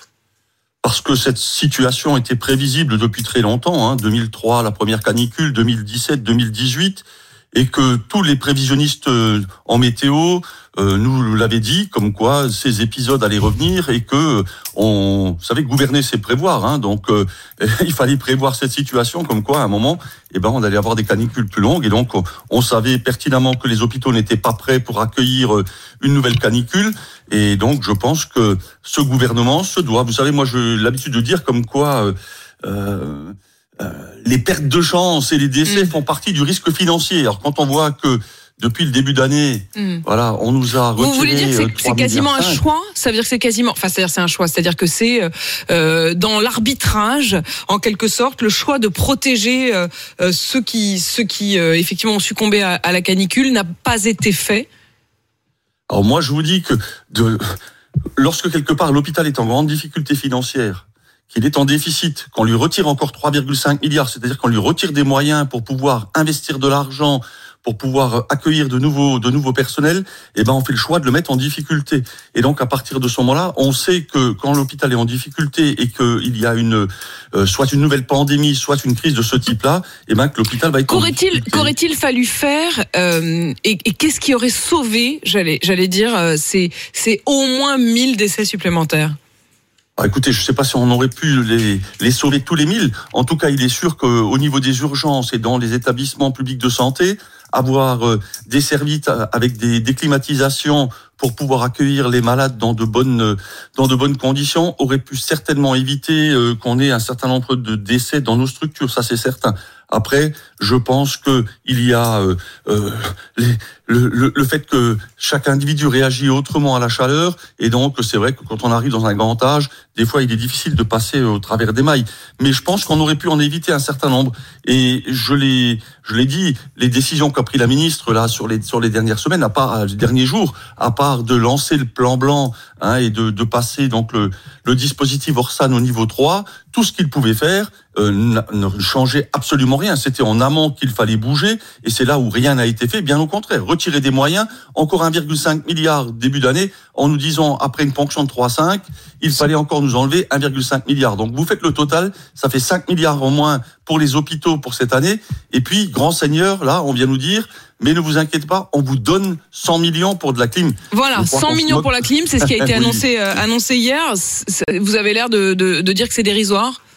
Parce que cette situation était prévisible depuis très longtemps, hein, deux mille trois, la première canicule, deux mille dix-sept, deux mille dix-huit, et que tous les prévisionnistes en météo euh, nous l'avaient dit, comme quoi ces épisodes allaient revenir et que on, vous savez, gouverner c'est prévoir, hein, donc euh, il fallait prévoir cette situation, comme quoi à un moment, eh ben on allait avoir des canicules plus longues, et donc on, on savait pertinemment que les hôpitaux n'étaient pas prêts pour accueillir une nouvelle canicule, et donc je pense que ce gouvernement se doit. Vous savez, moi j'ai l'habitude de dire comme quoi. Euh, euh, Euh, les pertes de chance et les décès mmh. font partie du risque financier. Alors quand on voit que depuis le début d'année, mmh. voilà, on nous a retiré. Vous voulez dire que c'est, c'est quasiment un choix? Ça veut dire que c'est quasiment, enfin, c'est-à-dire c'est un choix, c'est-à-dire que c'est euh, dans l'arbitrage, en quelque sorte, le choix de protéger euh, ceux qui, ceux qui euh, effectivement ont succombé à, à la canicule n'a pas été fait. Alors moi, je vous dis que de, lorsque quelque part l'hôpital est en grande difficulté financière, qu'il est en déficit, qu'on lui retire encore trois virgule cinq milliards, c'est-à-dire qu'on lui retire des moyens pour pouvoir investir de l'argent, pour pouvoir accueillir de nouveaux, de nouveaux personnels, eh ben, on fait le choix de le mettre en difficulté. Et donc, à partir de ce moment-là, on sait que quand l'hôpital est en difficulté et qu'il y a une, euh, soit une nouvelle pandémie, soit une crise de ce type-là, eh ben, que l'hôpital va être qu'aurait-il, en difficulté. Qu'aurait-il fallu faire, euh, et, et qu'est-ce qui aurait sauvé, j'allais, j'allais dire, euh, c'est, c'est au moins mille décès supplémentaires? Ah, écoutez, je ne sais pas si on aurait pu les, les sauver tous les mille. En tout cas, il est sûr qu'au niveau des urgences et dans les établissements publics de santé, avoir euh, des services avec des, des climatisations pour pouvoir accueillir les malades dans de bonnes dans de bonnes conditions aurait pu certainement éviter euh, qu'on ait un certain nombre de décès dans nos structures. Ça, c'est certain. Après, je pense que il y a euh, euh, les, le, le, le fait que chaque individu réagit autrement à la chaleur, et donc c'est vrai que quand on arrive dans un grand âge, des fois il est difficile de passer au travers des mailles. Mais je pense qu'on aurait pu en éviter un certain nombre. Et je l'ai, je l'ai dit, les décisions qu'a pris la ministre là sur les sur les dernières semaines, à part les derniers jours, à part de lancer le plan blanc hein, et de, de passer donc le, le dispositif Orsan au niveau trois, tout ce qu'il pouvait faire euh, ne changeait absolument rien. C'était en amont qu'il fallait bouger, et c'est là où rien n'a été fait. Bien au contraire, retirer des moyens, encore un virgule cinq milliard début d'année, en nous disant après une ponction de trois virgule cinq, il fallait encore nous enlever un virgule cinq milliard. Donc vous faites le total, ça fait cinq milliards en moins pour les hôpitaux pour cette année. Et puis, grand seigneur, là, on vient nous dire, mais ne vous inquiétez pas, on vous donne cent millions pour de la clim. Voilà, cent millions pour la clim, c'est ce qui a été oui. annoncé, euh, annoncé hier. Vous avez l'air de, de, de dire que c'est dérisoire.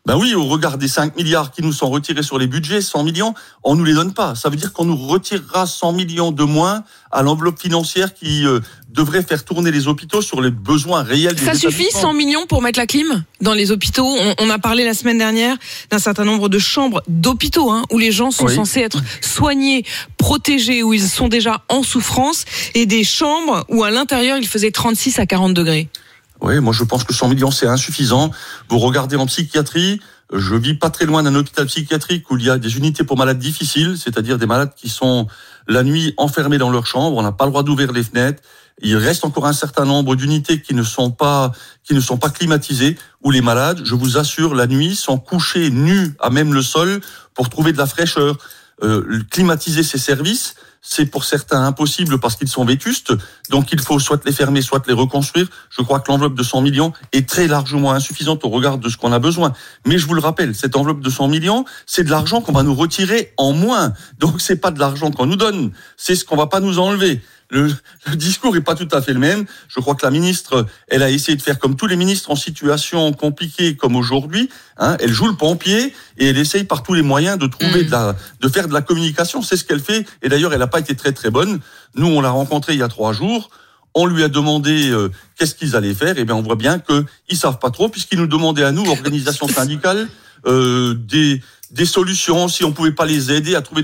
Ben oui, au regard des cinq milliards qui nous sont retirés sur les budgets, cent millions, on nous les donne pas. Ça veut dire qu'on nous retirera cent millions de moins à l'enveloppe financière qui euh, devrait faire tourner les hôpitaux sur les besoins réels des Ça établissements. suffit, cent millions pour mettre la clim dans les hôpitaux. On, on a parlé la semaine dernière d'un certain nombre de chambres d'hôpitaux hein, où les gens sont Oui. censés être soignés, protégés, où ils sont déjà en souffrance, et des chambres où à l'intérieur il faisait trente-six à quarante degrés. Oui, moi je pense que cent millions c'est insuffisant. Vous regardez en psychiatrie, je vis pas très loin d'un hôpital psychiatrique où il y a des unités pour malades difficiles, c'est-à-dire des malades qui sont la nuit enfermés dans leur chambre, on n'a pas le droit d'ouvrir les fenêtres. Il reste encore un certain nombre d'unités qui ne sont pas qui ne sont pas climatisées, où les malades, je vous assure, la nuit sont couchés nus à même le sol pour trouver de la fraîcheur. Euh, climatiser ces services, c'est pour certains impossible parce qu'ils sont vétustes, donc il faut soit les fermer, soit les reconstruire. Je crois que l'enveloppe de cent millions est très largement insuffisante au regard de ce qu'on a besoin. Mais je vous le rappelle, cette enveloppe de cent millions, c'est de l'argent qu'on va nous retirer en moins. Donc c'est pas de l'argent qu'on nous donne, c'est ce qu'on va pas nous enlever. Le, le discours est pas tout à fait le même. Je crois que la ministre, elle a essayé de faire comme tous les ministres en situation compliquée comme aujourd'hui. Hein, elle joue le pompier et elle essaye par tous les moyens de trouver mmh. de la, de faire de la communication. C'est ce qu'elle fait. Et d'ailleurs, elle n'a pas été très très bonne. Nous, on l'a rencontrée il y a trois jours. On lui a demandé euh, qu'est-ce qu'ils allaient faire. Et bien, on voit bien que ils savent pas trop, puisqu'ils nous demandaient à nous, organisations syndicales, euh, des des solutions, si on pouvait pas les aider à trouver des